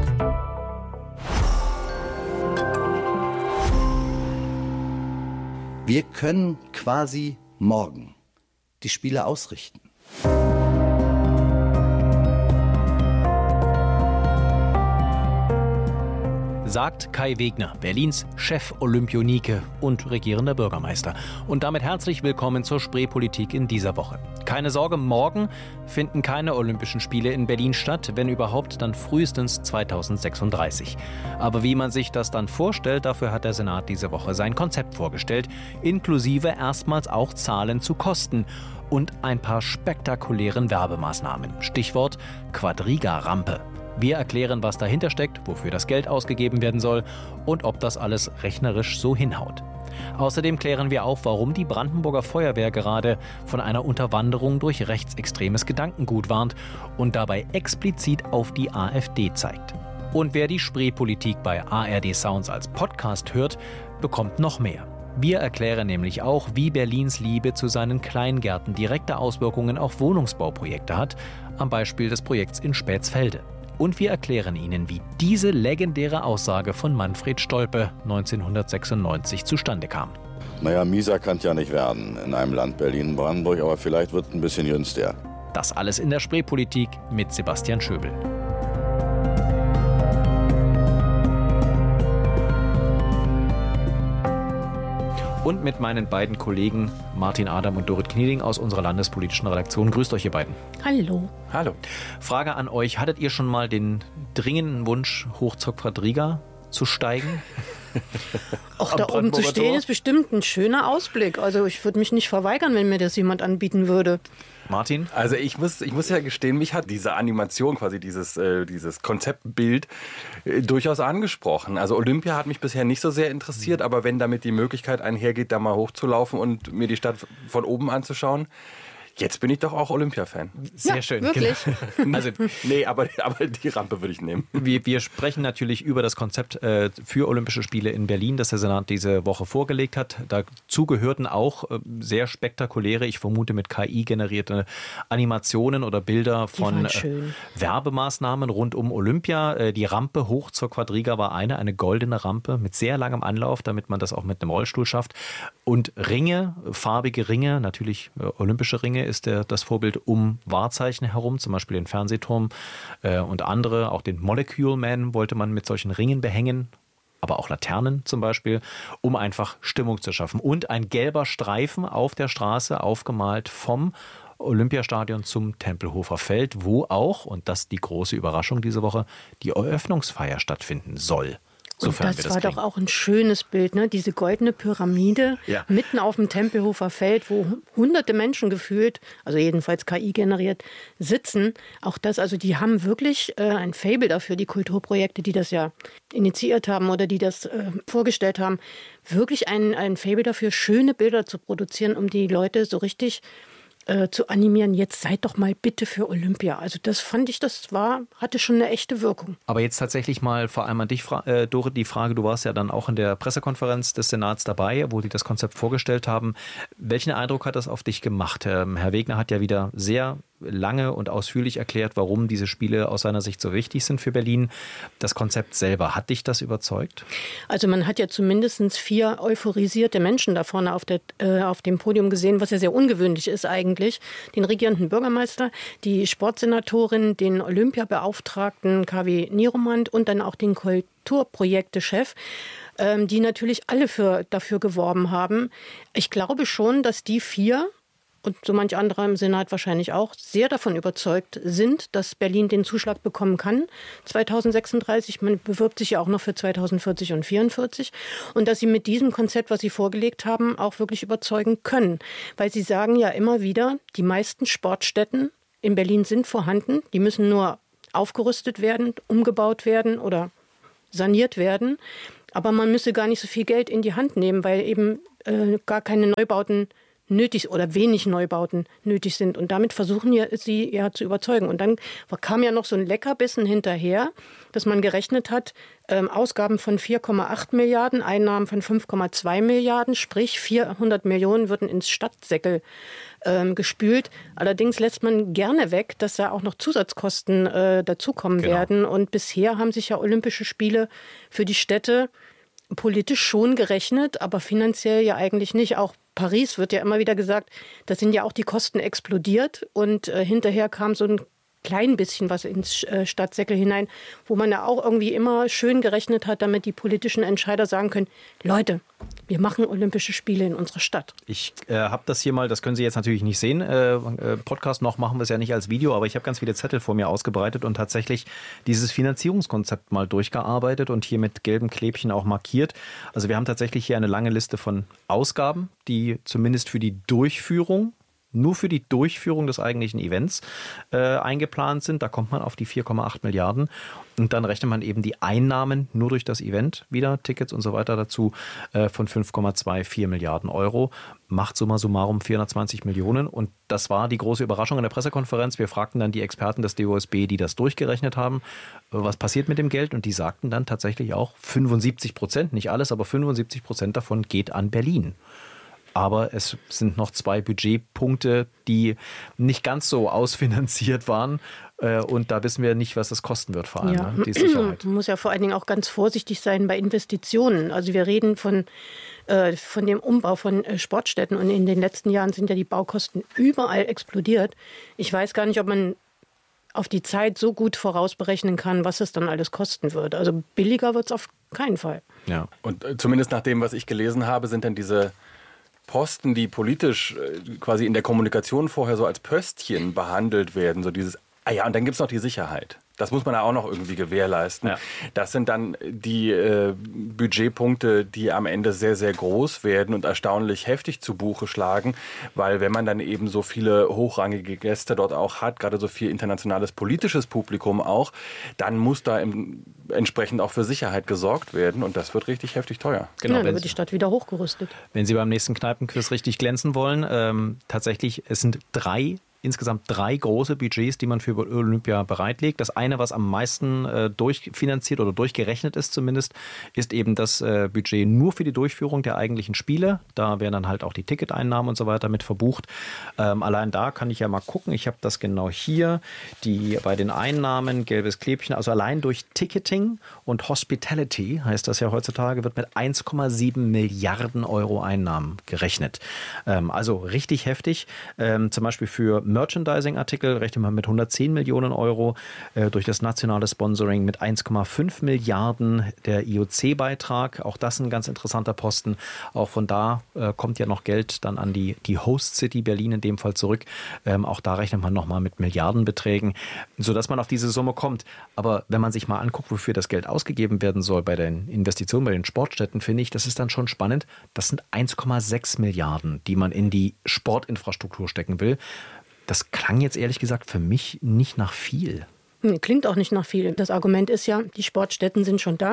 Wir können quasi morgen die Spiele ausrichten. Sagt Kai Wegner, Berlins Chef-Olympionike und regierender Bürgermeister. Und damit herzlich willkommen zur Spreepolitik in dieser Woche. Keine Sorge, morgen finden keine Olympischen Spiele in Berlin statt, wenn überhaupt, dann frühestens 2036. Aber wie man sich das dann vorstellt, dafür hat der Senat diese Woche sein Konzept vorgestellt, inklusive erstmals auch Zahlen zu Kosten und ein paar spektakulären Werbemaßnahmen. Stichwort Quadriga-Rampe. Wir erklären, was dahinter steckt, wofür das Geld ausgegeben werden soll und ob das alles rechnerisch so hinhaut. Außerdem klären wir auf, warum die Brandenburger Feuerwehr gerade von einer Unterwanderung durch rechtsextremes Gedankengut warnt und dabei explizit auf die AfD zeigt. Und wer die Spreepolitik bei ARD Sounds als Podcast hört, bekommt noch mehr. Wir erklären nämlich auch, wie Berlins Liebe zu seinen Kleingärten direkte Auswirkungen auf Wohnungsbauprojekte hat, am Beispiel des Projekts in Spätsfelde. Und wir erklären Ihnen, wie diese legendäre Aussage von Manfred Stolpe 1996 zustande kam. Naja, mieser kann es ja nicht werden in einem Land Berlin-Brandenburg, aber vielleicht wird es ein bisschen günstiger. Das alles in der Spreepolitik mit Sebastian Schöbel. Und mit meinen beiden Kollegen Martin Adam und Dorit Knieding aus unserer landespolitischen Redaktion. Grüßt euch, ihr beiden. Hallo. Hallo. Frage an euch. Hattet ihr schon mal den dringenden Wunsch, hoch zur Quadriga zu steigen? Auch da oben zu stehen ist bestimmt ein schöner Ausblick. Also ich würde mich nicht verweigern, wenn mir das jemand anbieten würde. Martin? Also ich muss ja gestehen, mich hat diese Animation, quasi dieses Konzeptbild durchaus angesprochen. Also Olympia hat mich bisher nicht so sehr interessiert, aber wenn damit die Möglichkeit einhergeht, da mal hochzulaufen und mir die Stadt von oben anzuschauen, jetzt bin ich doch auch Olympia-Fan. Sehr schön. Wirklich? Also, nee, aber die Rampe würde ich nehmen. Wir sprechen natürlich über das Konzept für Olympische Spiele in Berlin, das der Senat diese Woche vorgelegt hat. Dazu gehörten auch sehr spektakuläre, ich vermute mit KI generierte Animationen oder Bilder von Werbemaßnahmen rund um Olympia. Die Rampe hoch zur Quadriga war eine goldene Rampe mit sehr langem Anlauf, damit man das auch mit einem Rollstuhl schafft. Und Ringe, farbige Ringe, natürlich olympische Ringe, ist das Vorbild um Wahrzeichen herum, zum Beispiel den Fernsehturm und andere. Auch den Molecule Man wollte man mit solchen Ringen behängen, aber auch Laternen zum Beispiel, um einfach Stimmung zu schaffen. Und ein gelber Streifen auf der Straße, aufgemalt vom Olympiastadion zum Tempelhofer Feld, wo auch, und das ist die große Überraschung diese Woche, die Eröffnungsfeier stattfinden soll. Und das war doch auch ein schönes Bild, ne? Diese goldene Pyramide mitten auf dem Tempelhofer Feld, wo hunderte Menschen gefühlt, also jedenfalls KI generiert, sitzen. Auch das, also die haben wirklich ein Faible dafür, die Kulturprojekte, die das ja initiiert haben oder die das vorgestellt haben, wirklich ein Faible dafür, schöne Bilder zu produzieren, um die Leute so richtig zu animieren, jetzt seid doch mal bitte für Olympia. Also das fand ich, hatte schon eine echte Wirkung. Aber jetzt tatsächlich mal vor allem an dich, Dore, die Frage, du warst ja dann auch in der Pressekonferenz des Senats dabei, wo die das Konzept vorgestellt haben. Welchen Eindruck hat das auf dich gemacht? Herr Wegner hat ja wieder sehr lange und ausführlich erklärt, warum diese Spiele aus seiner Sicht so wichtig sind für Berlin. Das Konzept selber, hat dich das überzeugt? Also man hat ja zumindest 4 euphorisierte Menschen da vorne auf dem Podium gesehen, was ja sehr ungewöhnlich ist eigentlich. Den regierenden Bürgermeister, die Sportsenatorin, den Olympiabeauftragten KW Nieromand und dann auch den Kulturprojektechef, die natürlich alle dafür geworben haben. Ich glaube schon, dass die 4 und so manch anderer im Senat wahrscheinlich auch, sehr davon überzeugt sind, dass Berlin den Zuschlag bekommen kann, 2036. Man bewirbt sich ja auch noch für 2040 und 2044. Und dass sie mit diesem Konzept, was sie vorgelegt haben, auch wirklich überzeugen können. Weil sie sagen ja immer wieder, die meisten Sportstätten in Berlin sind vorhanden. Die müssen nur aufgerüstet werden, umgebaut werden oder saniert werden. Aber man müsse gar nicht so viel Geld in die Hand nehmen, weil eben gar keine Neubauten nötig oder wenig Neubauten nötig sind. Und damit versuchen sie ja zu überzeugen. Und dann kam ja noch so ein Leckerbissen hinterher, dass man gerechnet hat, Ausgaben von 4,8 Milliarden, Einnahmen von 5,2 Milliarden, sprich 400 Millionen würden ins Stadtsäckel gespült. Allerdings lässt man gerne weg, dass da auch noch Zusatzkosten dazukommen werden. Und bisher haben sich ja Olympische Spiele für die Städte politisch schon gerechnet, aber finanziell ja eigentlich nicht. Auch Paris wird ja immer wieder gesagt, da sind ja auch die Kosten explodiert und hinterher kam so ein klein bisschen was ins Stadtsäckel hinein, wo man ja auch irgendwie immer schön gerechnet hat, damit die politischen Entscheider sagen können, Leute, wir machen Olympische Spiele in unserer Stadt. Ich habe das hier mal, das können Sie jetzt natürlich nicht sehen, Podcast noch machen wir es ja nicht als Video, aber ich habe ganz viele Zettel vor mir ausgebreitet und tatsächlich dieses Finanzierungskonzept mal durchgearbeitet und hier mit gelben Klebchen auch markiert. Also wir haben tatsächlich hier eine lange Liste von Ausgaben, die zumindest für die Durchführung, nur für die Durchführung des eigentlichen Events eingeplant sind. Da kommt man auf die 4,8 Milliarden und dann rechnet man eben die Einnahmen nur durch das Event wieder, Tickets und so weiter dazu, von 5,24 Milliarden Euro. Macht summa summarum 420 Millionen und das war die große Überraschung in der Pressekonferenz. Wir fragten dann die Experten des DOSB, die das durchgerechnet haben, was passiert mit dem Geld und die sagten dann tatsächlich auch 75%, nicht alles, aber 75% davon geht an Berlin. Aber es sind noch 2 Budgetpunkte, die nicht ganz so ausfinanziert waren. Und da wissen wir nicht, was das kosten wird, vor allem, ja. Die Sicherheit. Man muss ja vor allen Dingen auch ganz vorsichtig sein bei Investitionen. Also wir reden von dem Umbau von Sportstätten und in den letzten Jahren sind ja die Baukosten überall explodiert. Ich weiß gar nicht, ob man auf die Zeit so gut vorausberechnen kann, was es dann alles kosten wird. Also billiger wird es auf keinen Fall. Ja. Und zumindest nach dem, was ich gelesen habe, sind dann diese Posten, die politisch quasi in der Kommunikation vorher so als Pöstchen behandelt werden, so dieses, und dann gibt es noch die Sicherheit. Das muss man ja auch noch irgendwie gewährleisten. Ja. Das sind dann die Budgetpunkte, die am Ende sehr, sehr groß werden und erstaunlich heftig zu Buche schlagen, weil wenn man dann eben so viele hochrangige Gäste dort auch hat, gerade so viel internationales politisches Publikum auch, dann muss da entsprechend auch für Sicherheit gesorgt werden und das wird richtig heftig teuer. Genau, dann wird die Stadt wieder hochgerüstet. Wenn Sie beim nächsten Kneipenquiz richtig glänzen wollen, tatsächlich, es sind insgesamt 3 große Budgets, die man für Olympia bereitlegt. Das eine, was am meisten durchfinanziert oder durchgerechnet ist zumindest, ist eben das Budget nur für die Durchführung der eigentlichen Spiele. Da werden dann halt auch die Ticketeinnahmen und so weiter mit verbucht. Allein da kann ich ja mal gucken. Ich habe das genau hier. Bei den Einnahmen, gelbes Klebchen, also allein durch Ticketing und Hospitality, heißt das ja heutzutage, wird mit 1,7 Milliarden Euro Einnahmen gerechnet. Also richtig heftig. Zum Beispiel für Merchandising-Artikel rechnet man mit 110 Millionen Euro, durch das nationale Sponsoring mit 1,5 Milliarden, der IOC-Beitrag, auch das ein ganz interessanter Posten. Auch von da kommt ja noch Geld dann an die Host City Berlin in dem Fall zurück. Auch da rechnet man nochmal mit Milliardenbeträgen, sodass man auf diese Summe kommt. Aber wenn man sich mal anguckt, wofür das Geld ausgegeben werden soll bei den Investitionen bei den Sportstätten, finde ich, das ist dann schon spannend. Das sind 1,6 Milliarden, die man in die Sportinfrastruktur stecken will. Das klang jetzt ehrlich gesagt für mich nicht nach viel. Klingt auch nicht nach viel. Das Argument ist ja, die Sportstätten sind schon da.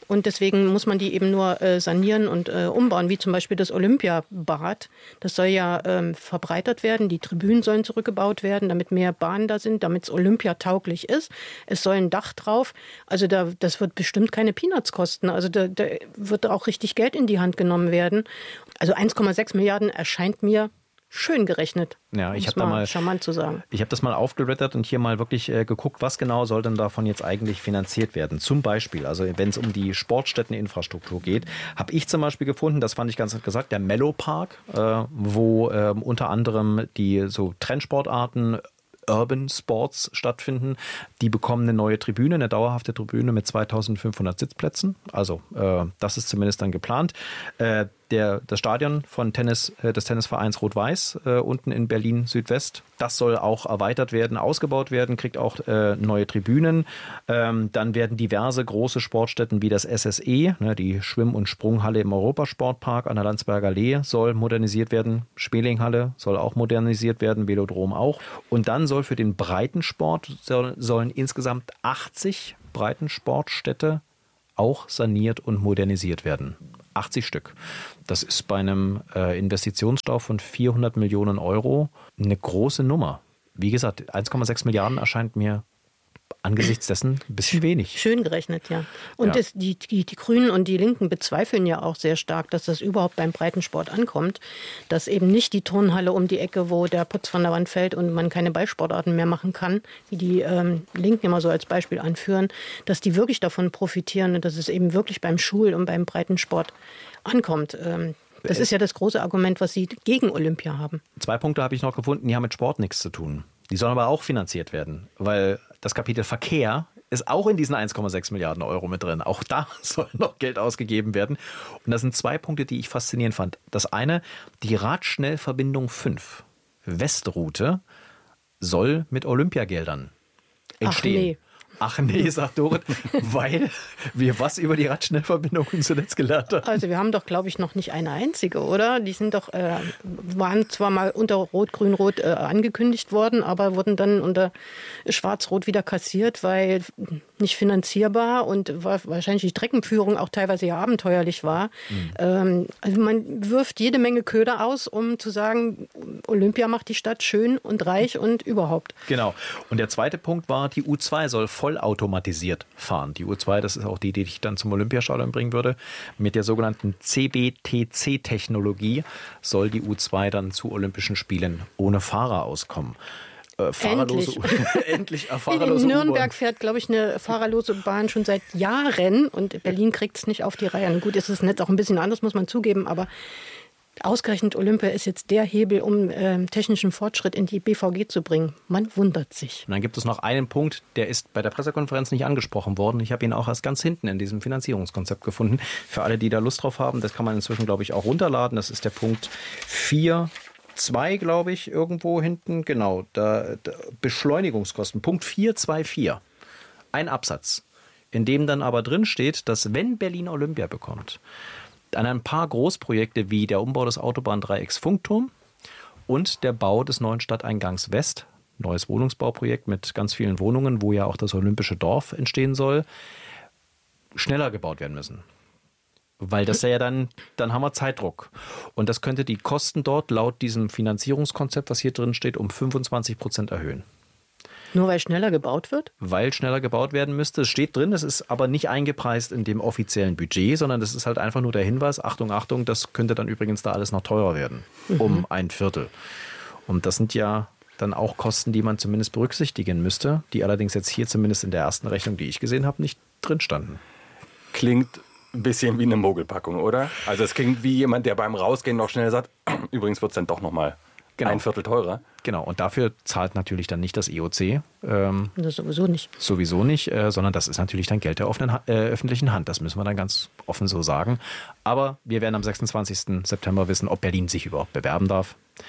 Und deswegen muss man die eben nur sanieren und umbauen, wie zum Beispiel das Olympiabad. Das soll ja verbreitert werden. Die Tribünen sollen zurückgebaut werden, damit mehr Bahnen da sind, damit es olympiatauglich ist. Es soll ein Dach drauf. Also das wird bestimmt keine Peanuts kosten. Also da wird auch richtig Geld in die Hand genommen werden. Also 1,6 Milliarden erscheint mir schön gerechnet. Ja, ich habe mal charmant zu sagen. Ich habe das mal aufgeblättert und hier mal wirklich geguckt, was genau soll denn davon jetzt eigentlich finanziert werden. Zum Beispiel, also wenn es um die Sportstätteninfrastruktur geht, habe ich zum Beispiel gefunden, das fand ich ganz nett gesagt, der Mellow Park, wo unter anderem die so Trendsportarten Urban Sports stattfinden. Die bekommen eine neue Tribüne, eine dauerhafte Tribüne mit 2500 Sitzplätzen. Also das ist zumindest dann geplant. Das Stadion des Tennisvereins Rot-Weiß unten in Berlin-Südwest, das soll auch erweitert werden, ausgebaut werden, kriegt auch neue Tribünen. Dann werden diverse große Sportstätten wie das SSE, die Schwimm- und Sprunghalle im Europasportpark an der Landsberger Allee soll modernisiert werden. Smelinghalle soll auch modernisiert werden, Velodrom auch. Und dann soll für den Breitensport sollen insgesamt 80 Breitensportstätte auch saniert und modernisiert werden. 80 Stück. Das ist bei einem Investitionsstau von 400 Millionen Euro eine große Nummer. Wie gesagt, 1,6 Milliarden erscheint mir angesichts dessen ein bisschen wenig. Schön gerechnet, ja. Und die Grünen und die Linken bezweifeln ja auch sehr stark, dass das überhaupt beim Breitensport ankommt. Dass eben nicht die Turnhalle um die Ecke, wo der Putz von der Wand fällt und man keine Ballsportarten mehr machen kann, wie die Linken immer so als Beispiel anführen, dass die wirklich davon profitieren und dass es eben wirklich beim Schul- und beim Breitensport ankommt. Das ist ja das große Argument, was Sie gegen Olympia haben. 2 Punkte habe ich noch gefunden, die haben mit Sport nichts zu tun. Die sollen aber auch finanziert werden, weil das Kapitel Verkehr ist auch in diesen 1,6 Milliarden Euro mit drin. Auch da soll noch Geld ausgegeben werden. Und das sind 2 Punkte, die ich faszinierend fand. Das eine, die Radschnellverbindung 5, Westroute, soll mit Olympiageldern entstehen. Ach nee, sagt Dorit, weil wir was über die Radschnellverbindungen zuletzt gelernt haben. Also wir haben doch, glaube ich, noch nicht eine einzige, oder? Die sind doch, waren zwar mal unter Rot, Grün, Rot angekündigt worden, aber wurden dann unter Schwarz-Rot wieder kassiert, weil nicht finanzierbar und wahrscheinlich die Streckenführung auch teilweise ja abenteuerlich war. Also man wirft jede Menge Köder aus, um zu sagen, Olympia macht die Stadt schön und reich und überhaupt. Genau. Und der zweite Punkt war, die U2 soll vollautomatisiert fahren. Die U2, das ist auch die ich dann zum Olympiastadion bringen würde. Mit der sogenannten CBTC-Technologie soll die U2 dann zu Olympischen Spielen ohne Fahrer auskommen. Endlich fahrerlose In Nürnberg fährt, glaube ich, eine fahrerlose Bahn schon seit Jahren und Berlin kriegt es nicht auf die Reihe. Und gut, ist das Netz auch ein bisschen anders, muss man zugeben, aber ausgerechnet Olympia ist jetzt der Hebel, um technischen Fortschritt in die BVG zu bringen. Man wundert sich. Und dann gibt es noch einen Punkt, der ist bei der Pressekonferenz nicht angesprochen worden. Ich habe ihn auch erst ganz hinten in diesem Finanzierungskonzept gefunden. Für alle, die da Lust drauf haben, das kann man inzwischen, glaube ich, auch runterladen. Das ist der Punkt 4.2, glaube ich, irgendwo hinten. Genau, da Beschleunigungskosten. Punkt 4.2.4. Ein Absatz, in dem dann aber drin steht, dass wenn Berlin Olympia bekommt, an ein paar Großprojekte wie der Umbau des Autobahndreiecks Funkturm und der Bau des neuen Stadteingangs West, neues Wohnungsbauprojekt mit ganz vielen Wohnungen, wo ja auch das Olympische Dorf entstehen soll, schneller gebaut werden müssen. Weil das ja dann haben wir Zeitdruck. Und das könnte die Kosten dort laut diesem Finanzierungskonzept, was hier drin steht, um 25% erhöhen. Nur weil schneller gebaut wird? Weil schneller gebaut werden müsste. Es steht drin, es ist aber nicht eingepreist in dem offiziellen Budget, sondern das ist halt einfach nur der Hinweis, Achtung, Achtung, das könnte dann übrigens da alles noch teurer werden. Um 1/4. Und das sind ja dann auch Kosten, die man zumindest berücksichtigen müsste, die allerdings jetzt hier zumindest in der ersten Rechnung, die ich gesehen habe, nicht drin standen. Klingt ein bisschen wie eine Mogelpackung, oder? Also es klingt wie jemand, der beim Rausgehen noch schnell sagt, übrigens wird es dann doch nochmal 1/4 teurer. Genau, und dafür zahlt natürlich dann nicht das EOC. Das sowieso nicht. Sowieso nicht, sondern das ist natürlich dann Geld der öffentlichen Hand. Das müssen wir dann ganz offen so sagen. Aber wir werden am 26. September wissen, ob Berlin sich überhaupt bewerben darf.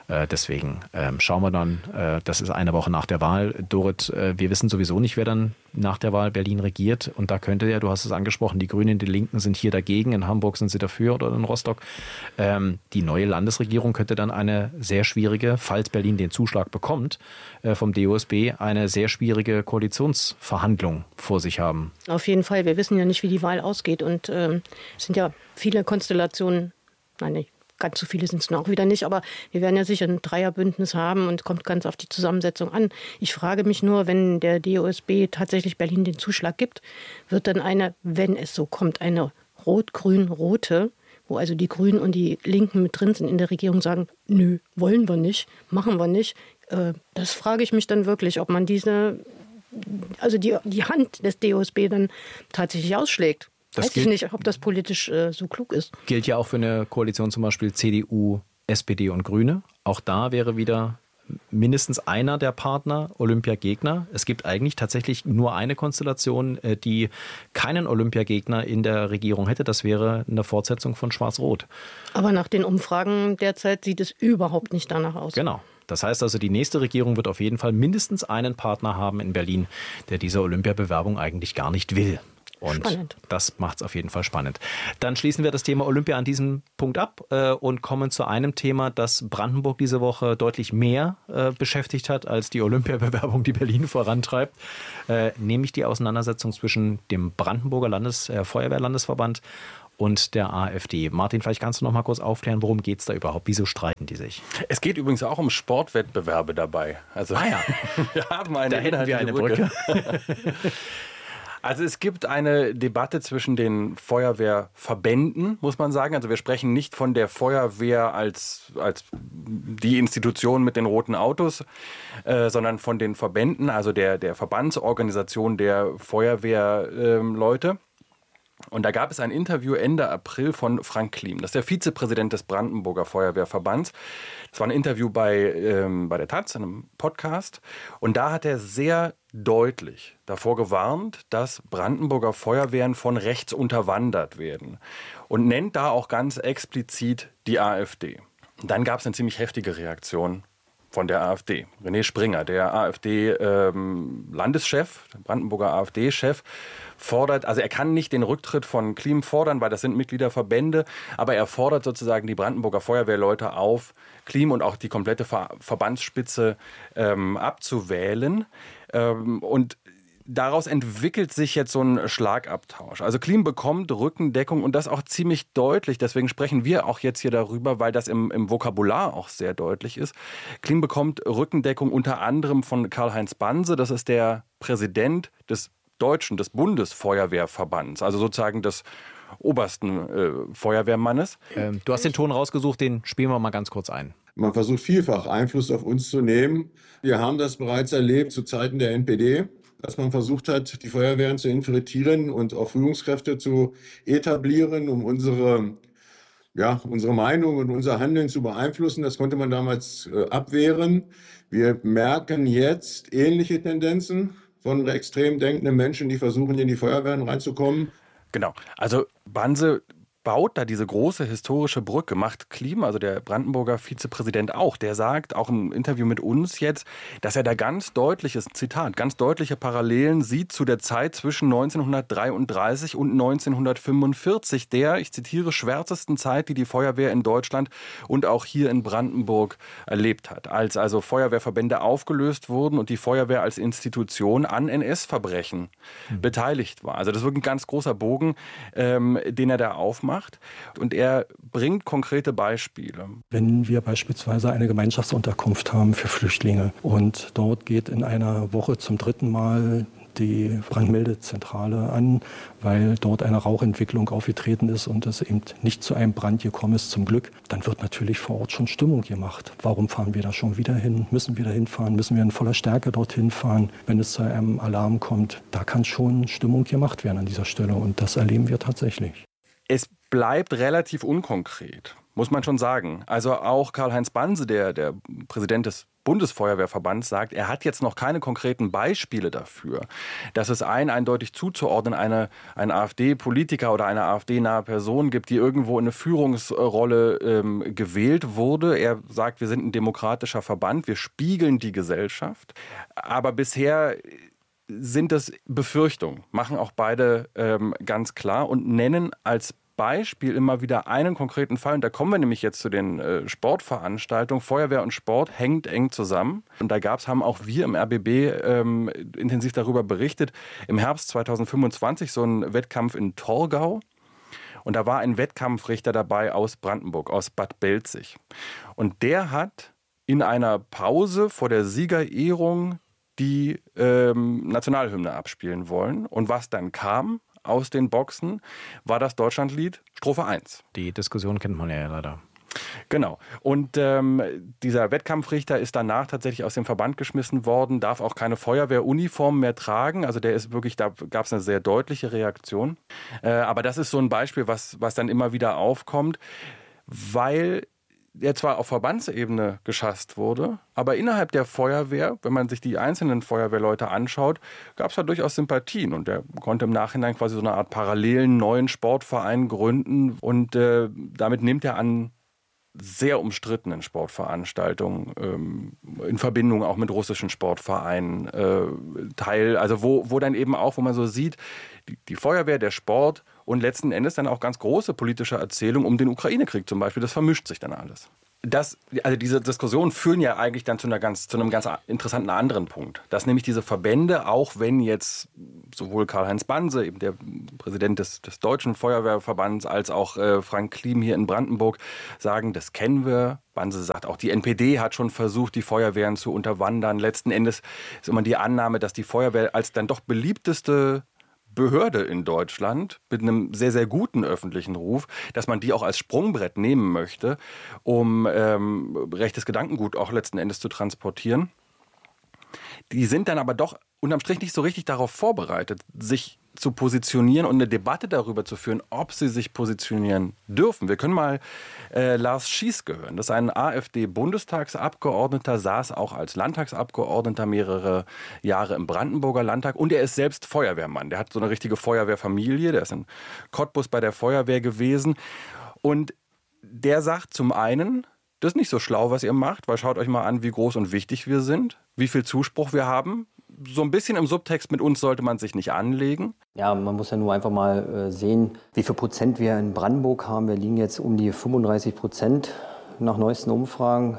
Deswegen schauen wir dann, das ist eine Woche nach der Wahl. Dorit, wir wissen sowieso nicht, wer dann nach der Wahl Berlin regiert. Und da könnte ja, du hast es angesprochen, die Grünen, die Linken sind hier dagegen. In Hamburg sind sie dafür oder in Rostock. Die neue Landesregierung könnte dann eine sehr schwierige, falls Berlin den Zuschlag bekommt, vom DOSB, eine sehr schwierige Koalitionsverhandlung vor sich haben. Auf jeden Fall. Wir wissen ja nicht, wie die Wahl ausgeht. Und es sind ja viele Konstellationen, nein, nicht ganz so viele sind es auch wieder nicht, aber wir werden ja sicher ein Dreierbündnis haben und kommt ganz auf die Zusammensetzung an. Ich frage mich nur, wenn der DOSB tatsächlich Berlin den Zuschlag gibt, wird dann eine, wenn es so kommt, eine rot-grün-rote, wo also die Grünen und die Linken mit drin sind in der Regierung, sagen, nö, wollen wir nicht, machen wir nicht. Das frage ich mich dann wirklich, ob man die Hand des DOSB dann tatsächlich ausschlägt. Weiß ich nicht, ob das politisch so klug ist. Gilt ja auch für eine Koalition zum Beispiel CDU, SPD und Grüne. Auch da wäre wieder mindestens einer der Partner Olympiagegner. Es gibt eigentlich tatsächlich nur eine Konstellation, die keinen Olympiagegner in der Regierung hätte. Das wäre eine Fortsetzung von Schwarz-Rot. Aber nach den Umfragen derzeit sieht es überhaupt nicht danach aus. Genau. Das heißt also, die nächste Regierung wird auf jeden Fall mindestens einen Partner haben in Berlin, der diese Olympiabewerbung eigentlich gar nicht will. Und spannend. Das macht es auf jeden Fall spannend. Dann schließen wir das Thema Olympia an diesem Punkt ab und kommen zu einem Thema, das Brandenburg diese Woche deutlich mehr beschäftigt hat als die Olympiabewerbung, die Berlin vorantreibt, nämlich die Auseinandersetzung zwischen dem Brandenburger Feuerwehrlandesverband und der AfD. Martin, vielleicht kannst du noch mal kurz aufklären, worum geht es da überhaupt? Wieso streiten die sich? Es geht übrigens auch um Sportwettbewerbe dabei. Also, ja. Wir haben da hätten wir eine Brücke. Also es gibt eine Debatte zwischen den Feuerwehrverbänden, muss man sagen. Also wir sprechen nicht von der Feuerwehr als die Institution mit den roten Autos, sondern von den Verbänden, also der Verbandsorganisation der Feuerwehrleute. Und da gab es ein Interview Ende April von Frank Klim, das ist der Vizepräsident des Brandenburger Feuerwehrverbands. Das war ein Interview bei der Taz, einem Podcast. Und da hat er sehr deutlich davor gewarnt, dass Brandenburger Feuerwehren von rechts unterwandert werden. Und nennt da auch ganz explizit die AfD. Und dann gab es eine ziemlich heftige Reaktion von der AfD. René Springer, der AfD-Landeschef, der Brandenburger AfD-Chef, fordert, also er kann nicht den Rücktritt von Klim fordern, weil das sind Mitgliederverbände, aber er fordert sozusagen die Brandenburger Feuerwehrleute auf, Klim und auch die komplette Verbandsspitze abzuwählen. Und daraus entwickelt sich jetzt so ein Schlagabtausch. Also Klim bekommt Rückendeckung und das auch ziemlich deutlich. Deswegen sprechen wir auch jetzt hier darüber, weil das im Vokabular auch sehr deutlich ist. Klim bekommt Rückendeckung unter anderem von Karl-Heinz Banse. Das ist der Präsident des Bundesfeuerwehrverbands, also sozusagen des obersten Feuerwehrmannes. Du hast den Ton rausgesucht, den spielen wir mal ganz kurz ein. Man versucht vielfach Einfluss auf uns zu nehmen. Wir haben das bereits erlebt zu Zeiten der NPD, dass man versucht hat, die Feuerwehren zu infiltrieren und auch Führungskräfte zu etablieren, um unsere Meinung und unser Handeln zu beeinflussen. Das konnte man damals abwehren. Wir merken jetzt ähnliche Tendenzen von extrem denkenden Menschen, die versuchen, in die Feuerwehren reinzukommen. Genau. Also Banse baut da diese große historische Brücke, macht Klim, also der Brandenburger Vizepräsident auch, der sagt, auch im Interview mit uns jetzt, dass er da ganz deutliche Parallelen sieht zu der Zeit zwischen 1933 und 1945, der, ich zitiere, schwärzesten Zeit, die die Feuerwehr in Deutschland und auch hier in Brandenburg erlebt hat. Als also Feuerwehrverbände aufgelöst wurden und die Feuerwehr als Institution an NS-Verbrechen beteiligt war. Also das ist wirklich ein ganz großer Bogen, den er da aufmacht. Und er bringt konkrete Beispiele. Wenn wir beispielsweise eine Gemeinschaftsunterkunft haben für Flüchtlinge und dort geht in einer Woche zum 3. Mal die Brandmeldezentrale an, weil dort eine Rauchentwicklung aufgetreten ist und es eben nicht zu einem Brand gekommen ist, zum Glück, dann wird natürlich vor Ort schon Stimmung gemacht. Warum fahren wir da schon wieder hin? Müssen wir da hinfahren? Müssen wir in voller Stärke dorthin fahren, wenn es zu einem Alarm kommt? Da kann schon Stimmung gemacht werden an dieser Stelle und das erleben wir tatsächlich. Es bleibt relativ unkonkret, muss man schon sagen. Also auch Karl-Heinz Banse, der Präsident des Bundesfeuerwehrverbands sagt, er hat jetzt noch keine konkreten Beispiele dafür, dass es eindeutig zuzuordnen ein AfD-Politiker oder eine AfD-nahe Person gibt, die irgendwo in eine Führungsrolle gewählt wurde. Er sagt, wir sind ein demokratischer Verband, wir spiegeln die Gesellschaft. Aber bisher sind das Befürchtungen, machen auch beide ganz klar und nennen als Beispiel immer wieder einen konkreten Fall. Und da kommen wir nämlich jetzt zu den Sportveranstaltungen. Feuerwehr und Sport hängt eng zusammen. Und da haben auch wir im RBB intensiv darüber berichtet. Im Herbst 2025 so ein Wettkampf in Torgau. Und da war ein Wettkampfrichter dabei aus Brandenburg, aus Bad Belzig. Und der hat in einer Pause vor der Siegerehrung die Nationalhymne abspielen wollen. Und was dann kam aus den Boxen, war das Deutschlandlied Strophe 1. Die Diskussion kennt man ja leider. Genau. Und dieser Wettkampfrichter ist danach tatsächlich aus dem Verband geschmissen worden, darf auch keine Feuerwehruniform mehr tragen. Also der ist wirklich, da gab es eine sehr deutliche Reaktion. Aber das ist so ein Beispiel, was dann immer wieder aufkommt, weil der zwar auf Verbandsebene geschasst wurde, aber innerhalb der Feuerwehr, wenn man sich die einzelnen Feuerwehrleute anschaut, gab es da durchaus Sympathien. Und der konnte im Nachhinein quasi so eine Art parallelen neuen Sportverein gründen. Und damit nimmt er an sehr umstrittenen Sportveranstaltungen in Verbindung auch mit russischen Sportvereinen teil. Also wo dann eben auch, wo man so sieht, die Feuerwehr, der Sport und letzten Endes dann auch ganz große politische Erzählungen um den Ukraine-Krieg zum Beispiel, das vermischt sich dann alles. Also diese Diskussionen führen ja eigentlich dann zu einem ganz interessanten anderen Punkt. Dass nämlich diese Verbände, auch wenn jetzt sowohl Karl-Heinz Banse, eben der Präsident des Deutschen Feuerwehrverbands, als auch Frank Klim hier in Brandenburg sagen, das kennen wir. Banse sagt, auch die NPD hat schon versucht, die Feuerwehren zu unterwandern. Letzten Endes ist immer die Annahme, dass die Feuerwehr als dann doch beliebteste Behörde in Deutschland mit einem sehr, sehr guten öffentlichen Ruf, dass man die auch als Sprungbrett nehmen möchte, um rechtes Gedankengut auch letzten Endes zu transportieren. Die sind dann aber doch unterm Strich nicht so richtig darauf vorbereitet, sich zu positionieren und eine Debatte darüber zu führen, ob sie sich positionieren dürfen. Wir können mal Lars Schieske hören. Das ist ein AfD-Bundestagsabgeordneter, saß auch als Landtagsabgeordneter mehrere Jahre im Brandenburger Landtag und er ist selbst Feuerwehrmann. Der hat so eine richtige Feuerwehrfamilie, der ist in Cottbus bei der Feuerwehr gewesen und der sagt zum einen, das ist nicht so schlau, was ihr macht, weil schaut euch mal an, wie groß und wichtig wir sind, wie viel Zuspruch wir haben. So ein bisschen im Subtext, mit uns sollte man sich nicht anlegen. Ja, man muss ja nur einfach mal sehen, wie viel Prozent wir in Brandenburg haben. Wir liegen jetzt um die 35% nach neuesten Umfragen.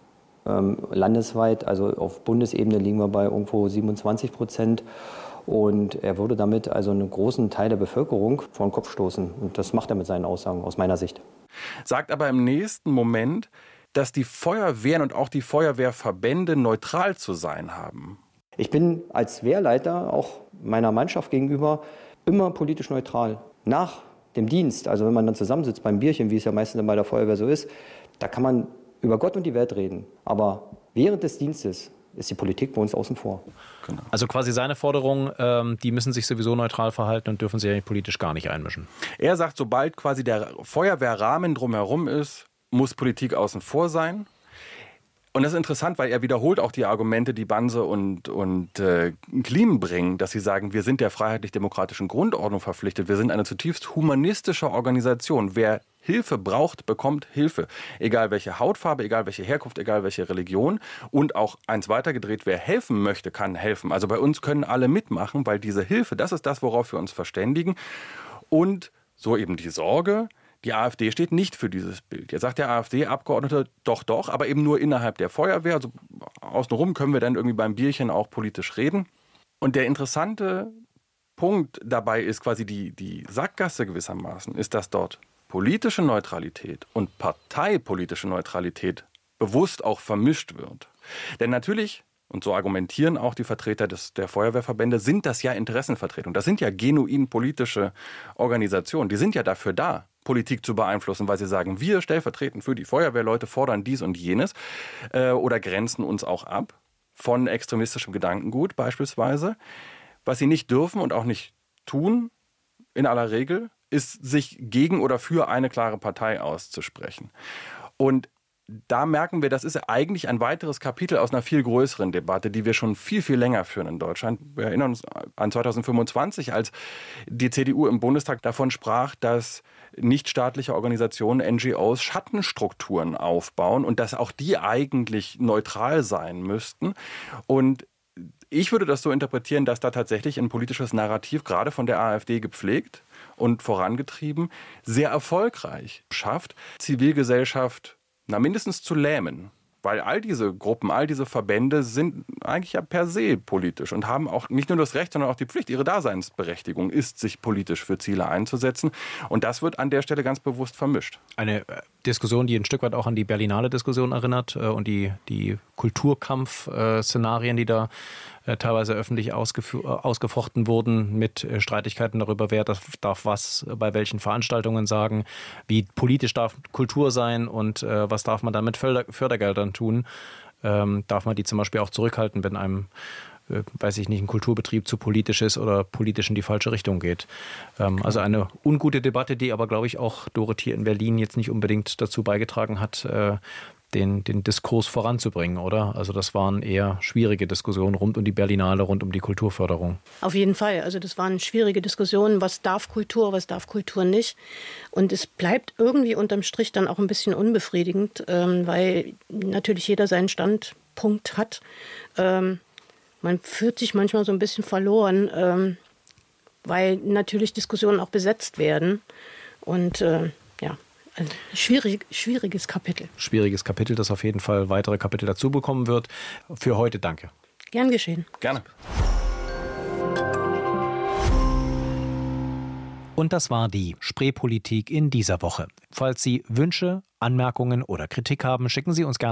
Landesweit, also auf Bundesebene liegen wir bei irgendwo 27%. Und er würde damit also einen großen Teil der Bevölkerung vor den Kopf stoßen. Und das macht er mit seinen Aussagen aus meiner Sicht. Sagt aber im nächsten Moment, dass die Feuerwehren und auch die Feuerwehrverbände neutral zu sein haben. Ich bin als Wehrleiter auch meiner Mannschaft gegenüber immer politisch neutral. Nach dem Dienst, also wenn man dann zusammensitzt beim Bierchen, wie es ja meistens bei der Feuerwehr so ist, da kann man über Gott und die Welt reden. Aber während des Dienstes ist die Politik bei uns außen vor. Genau. Also quasi seine Forderung, die müssen sich sowieso neutral verhalten und dürfen sich eigentlich politisch gar nicht einmischen. Er sagt, sobald quasi der Feuerwehrrahmen drumherum ist, muss Politik außen vor sein. Und das ist interessant, weil er wiederholt auch die Argumente, die Banse und Klim bringen, dass sie sagen, wir sind der freiheitlich-demokratischen Grundordnung verpflichtet. Wir sind eine zutiefst humanistische Organisation. Wer Hilfe braucht, bekommt Hilfe. Egal welche Hautfarbe, egal welche Herkunft, egal welche Religion. Und auch eins weitergedreht, wer helfen möchte, kann helfen. Also bei uns können alle mitmachen, weil diese Hilfe, das ist das, worauf wir uns verständigen. Und so eben die Sorge, die AfD steht nicht für dieses Bild. Jetzt sagt der AfD-Abgeordnete, doch, aber eben nur innerhalb der Feuerwehr. Also außenrum können wir dann irgendwie beim Bierchen auch politisch reden. Und der interessante Punkt dabei ist quasi die Sackgasse gewissermaßen, ist, dass dort politische Neutralität und parteipolitische Neutralität bewusst auch vermischt wird. Denn natürlich, und so argumentieren auch die Vertreter der Feuerwehrverbände, sind das ja Interessenvertretungen. Das sind ja genuin politische Organisationen. Die sind ja dafür da, Politik zu beeinflussen, weil sie sagen, wir stellvertretend für die Feuerwehrleute fordern dies und jenes oder grenzen uns auch ab von extremistischem Gedankengut beispielsweise. Was sie nicht dürfen und auch nicht tun, in aller Regel, ist, sich gegen oder für eine klare Partei auszusprechen. Und da merken wir, das ist eigentlich ein weiteres Kapitel aus einer viel größeren Debatte, die wir schon viel, viel länger führen in Deutschland. Wir erinnern uns an 2025, als die CDU im Bundestag davon sprach, dass nichtstaatliche Organisationen, NGOs, Schattenstrukturen aufbauen und dass auch die eigentlich neutral sein müssten. Und ich würde das so interpretieren, dass da tatsächlich ein politisches Narrativ, gerade von der AfD gepflegt und vorangetrieben, sehr erfolgreich schafft, Zivilgesellschaft mindestens zu lähmen. Weil all diese Gruppen, all diese Verbände sind eigentlich ja per se politisch und haben auch nicht nur das Recht, sondern auch die Pflicht, ihre Daseinsberechtigung ist, sich politisch für Ziele einzusetzen. Und das wird an der Stelle ganz bewusst vermischt. Eine Diskussion, die ein Stück weit auch an die Berlinale Diskussion erinnert und die Kulturkampf-Szenarien, die da teilweise öffentlich ausgefochten wurden mit Streitigkeiten darüber, wer darf was bei welchen Veranstaltungen sagen, wie politisch darf Kultur sein und was darf man dann mit Fördergeldern tun. Darf man die zum Beispiel auch zurückhalten, wenn einem, weiß ich nicht, ein Kulturbetrieb zu politisch ist oder politisch in die falsche Richtung geht. Also eine ungute Debatte, die aber, glaube ich, auch Dorothee in Berlin jetzt nicht unbedingt dazu beigetragen hat, den Diskurs voranzubringen, oder? Also das waren eher schwierige Diskussionen rund um die Berlinale, rund um die Kulturförderung. Auf jeden Fall. Also das waren schwierige Diskussionen. Was darf Kultur nicht? Und es bleibt irgendwie unterm Strich dann auch ein bisschen unbefriedigend, weil natürlich jeder seinen Standpunkt hat. Man fühlt sich manchmal so ein bisschen verloren, weil natürlich Diskussionen auch besetzt werden. Und ein schwieriges Kapitel. Schwieriges Kapitel, das auf jeden Fall weitere Kapitel dazu bekommen wird. Für heute danke. Gern geschehen. Gerne. Und das war die Spreepolitik in dieser Woche. Falls Sie Wünsche, Anmerkungen oder Kritik haben, schicken Sie uns gerne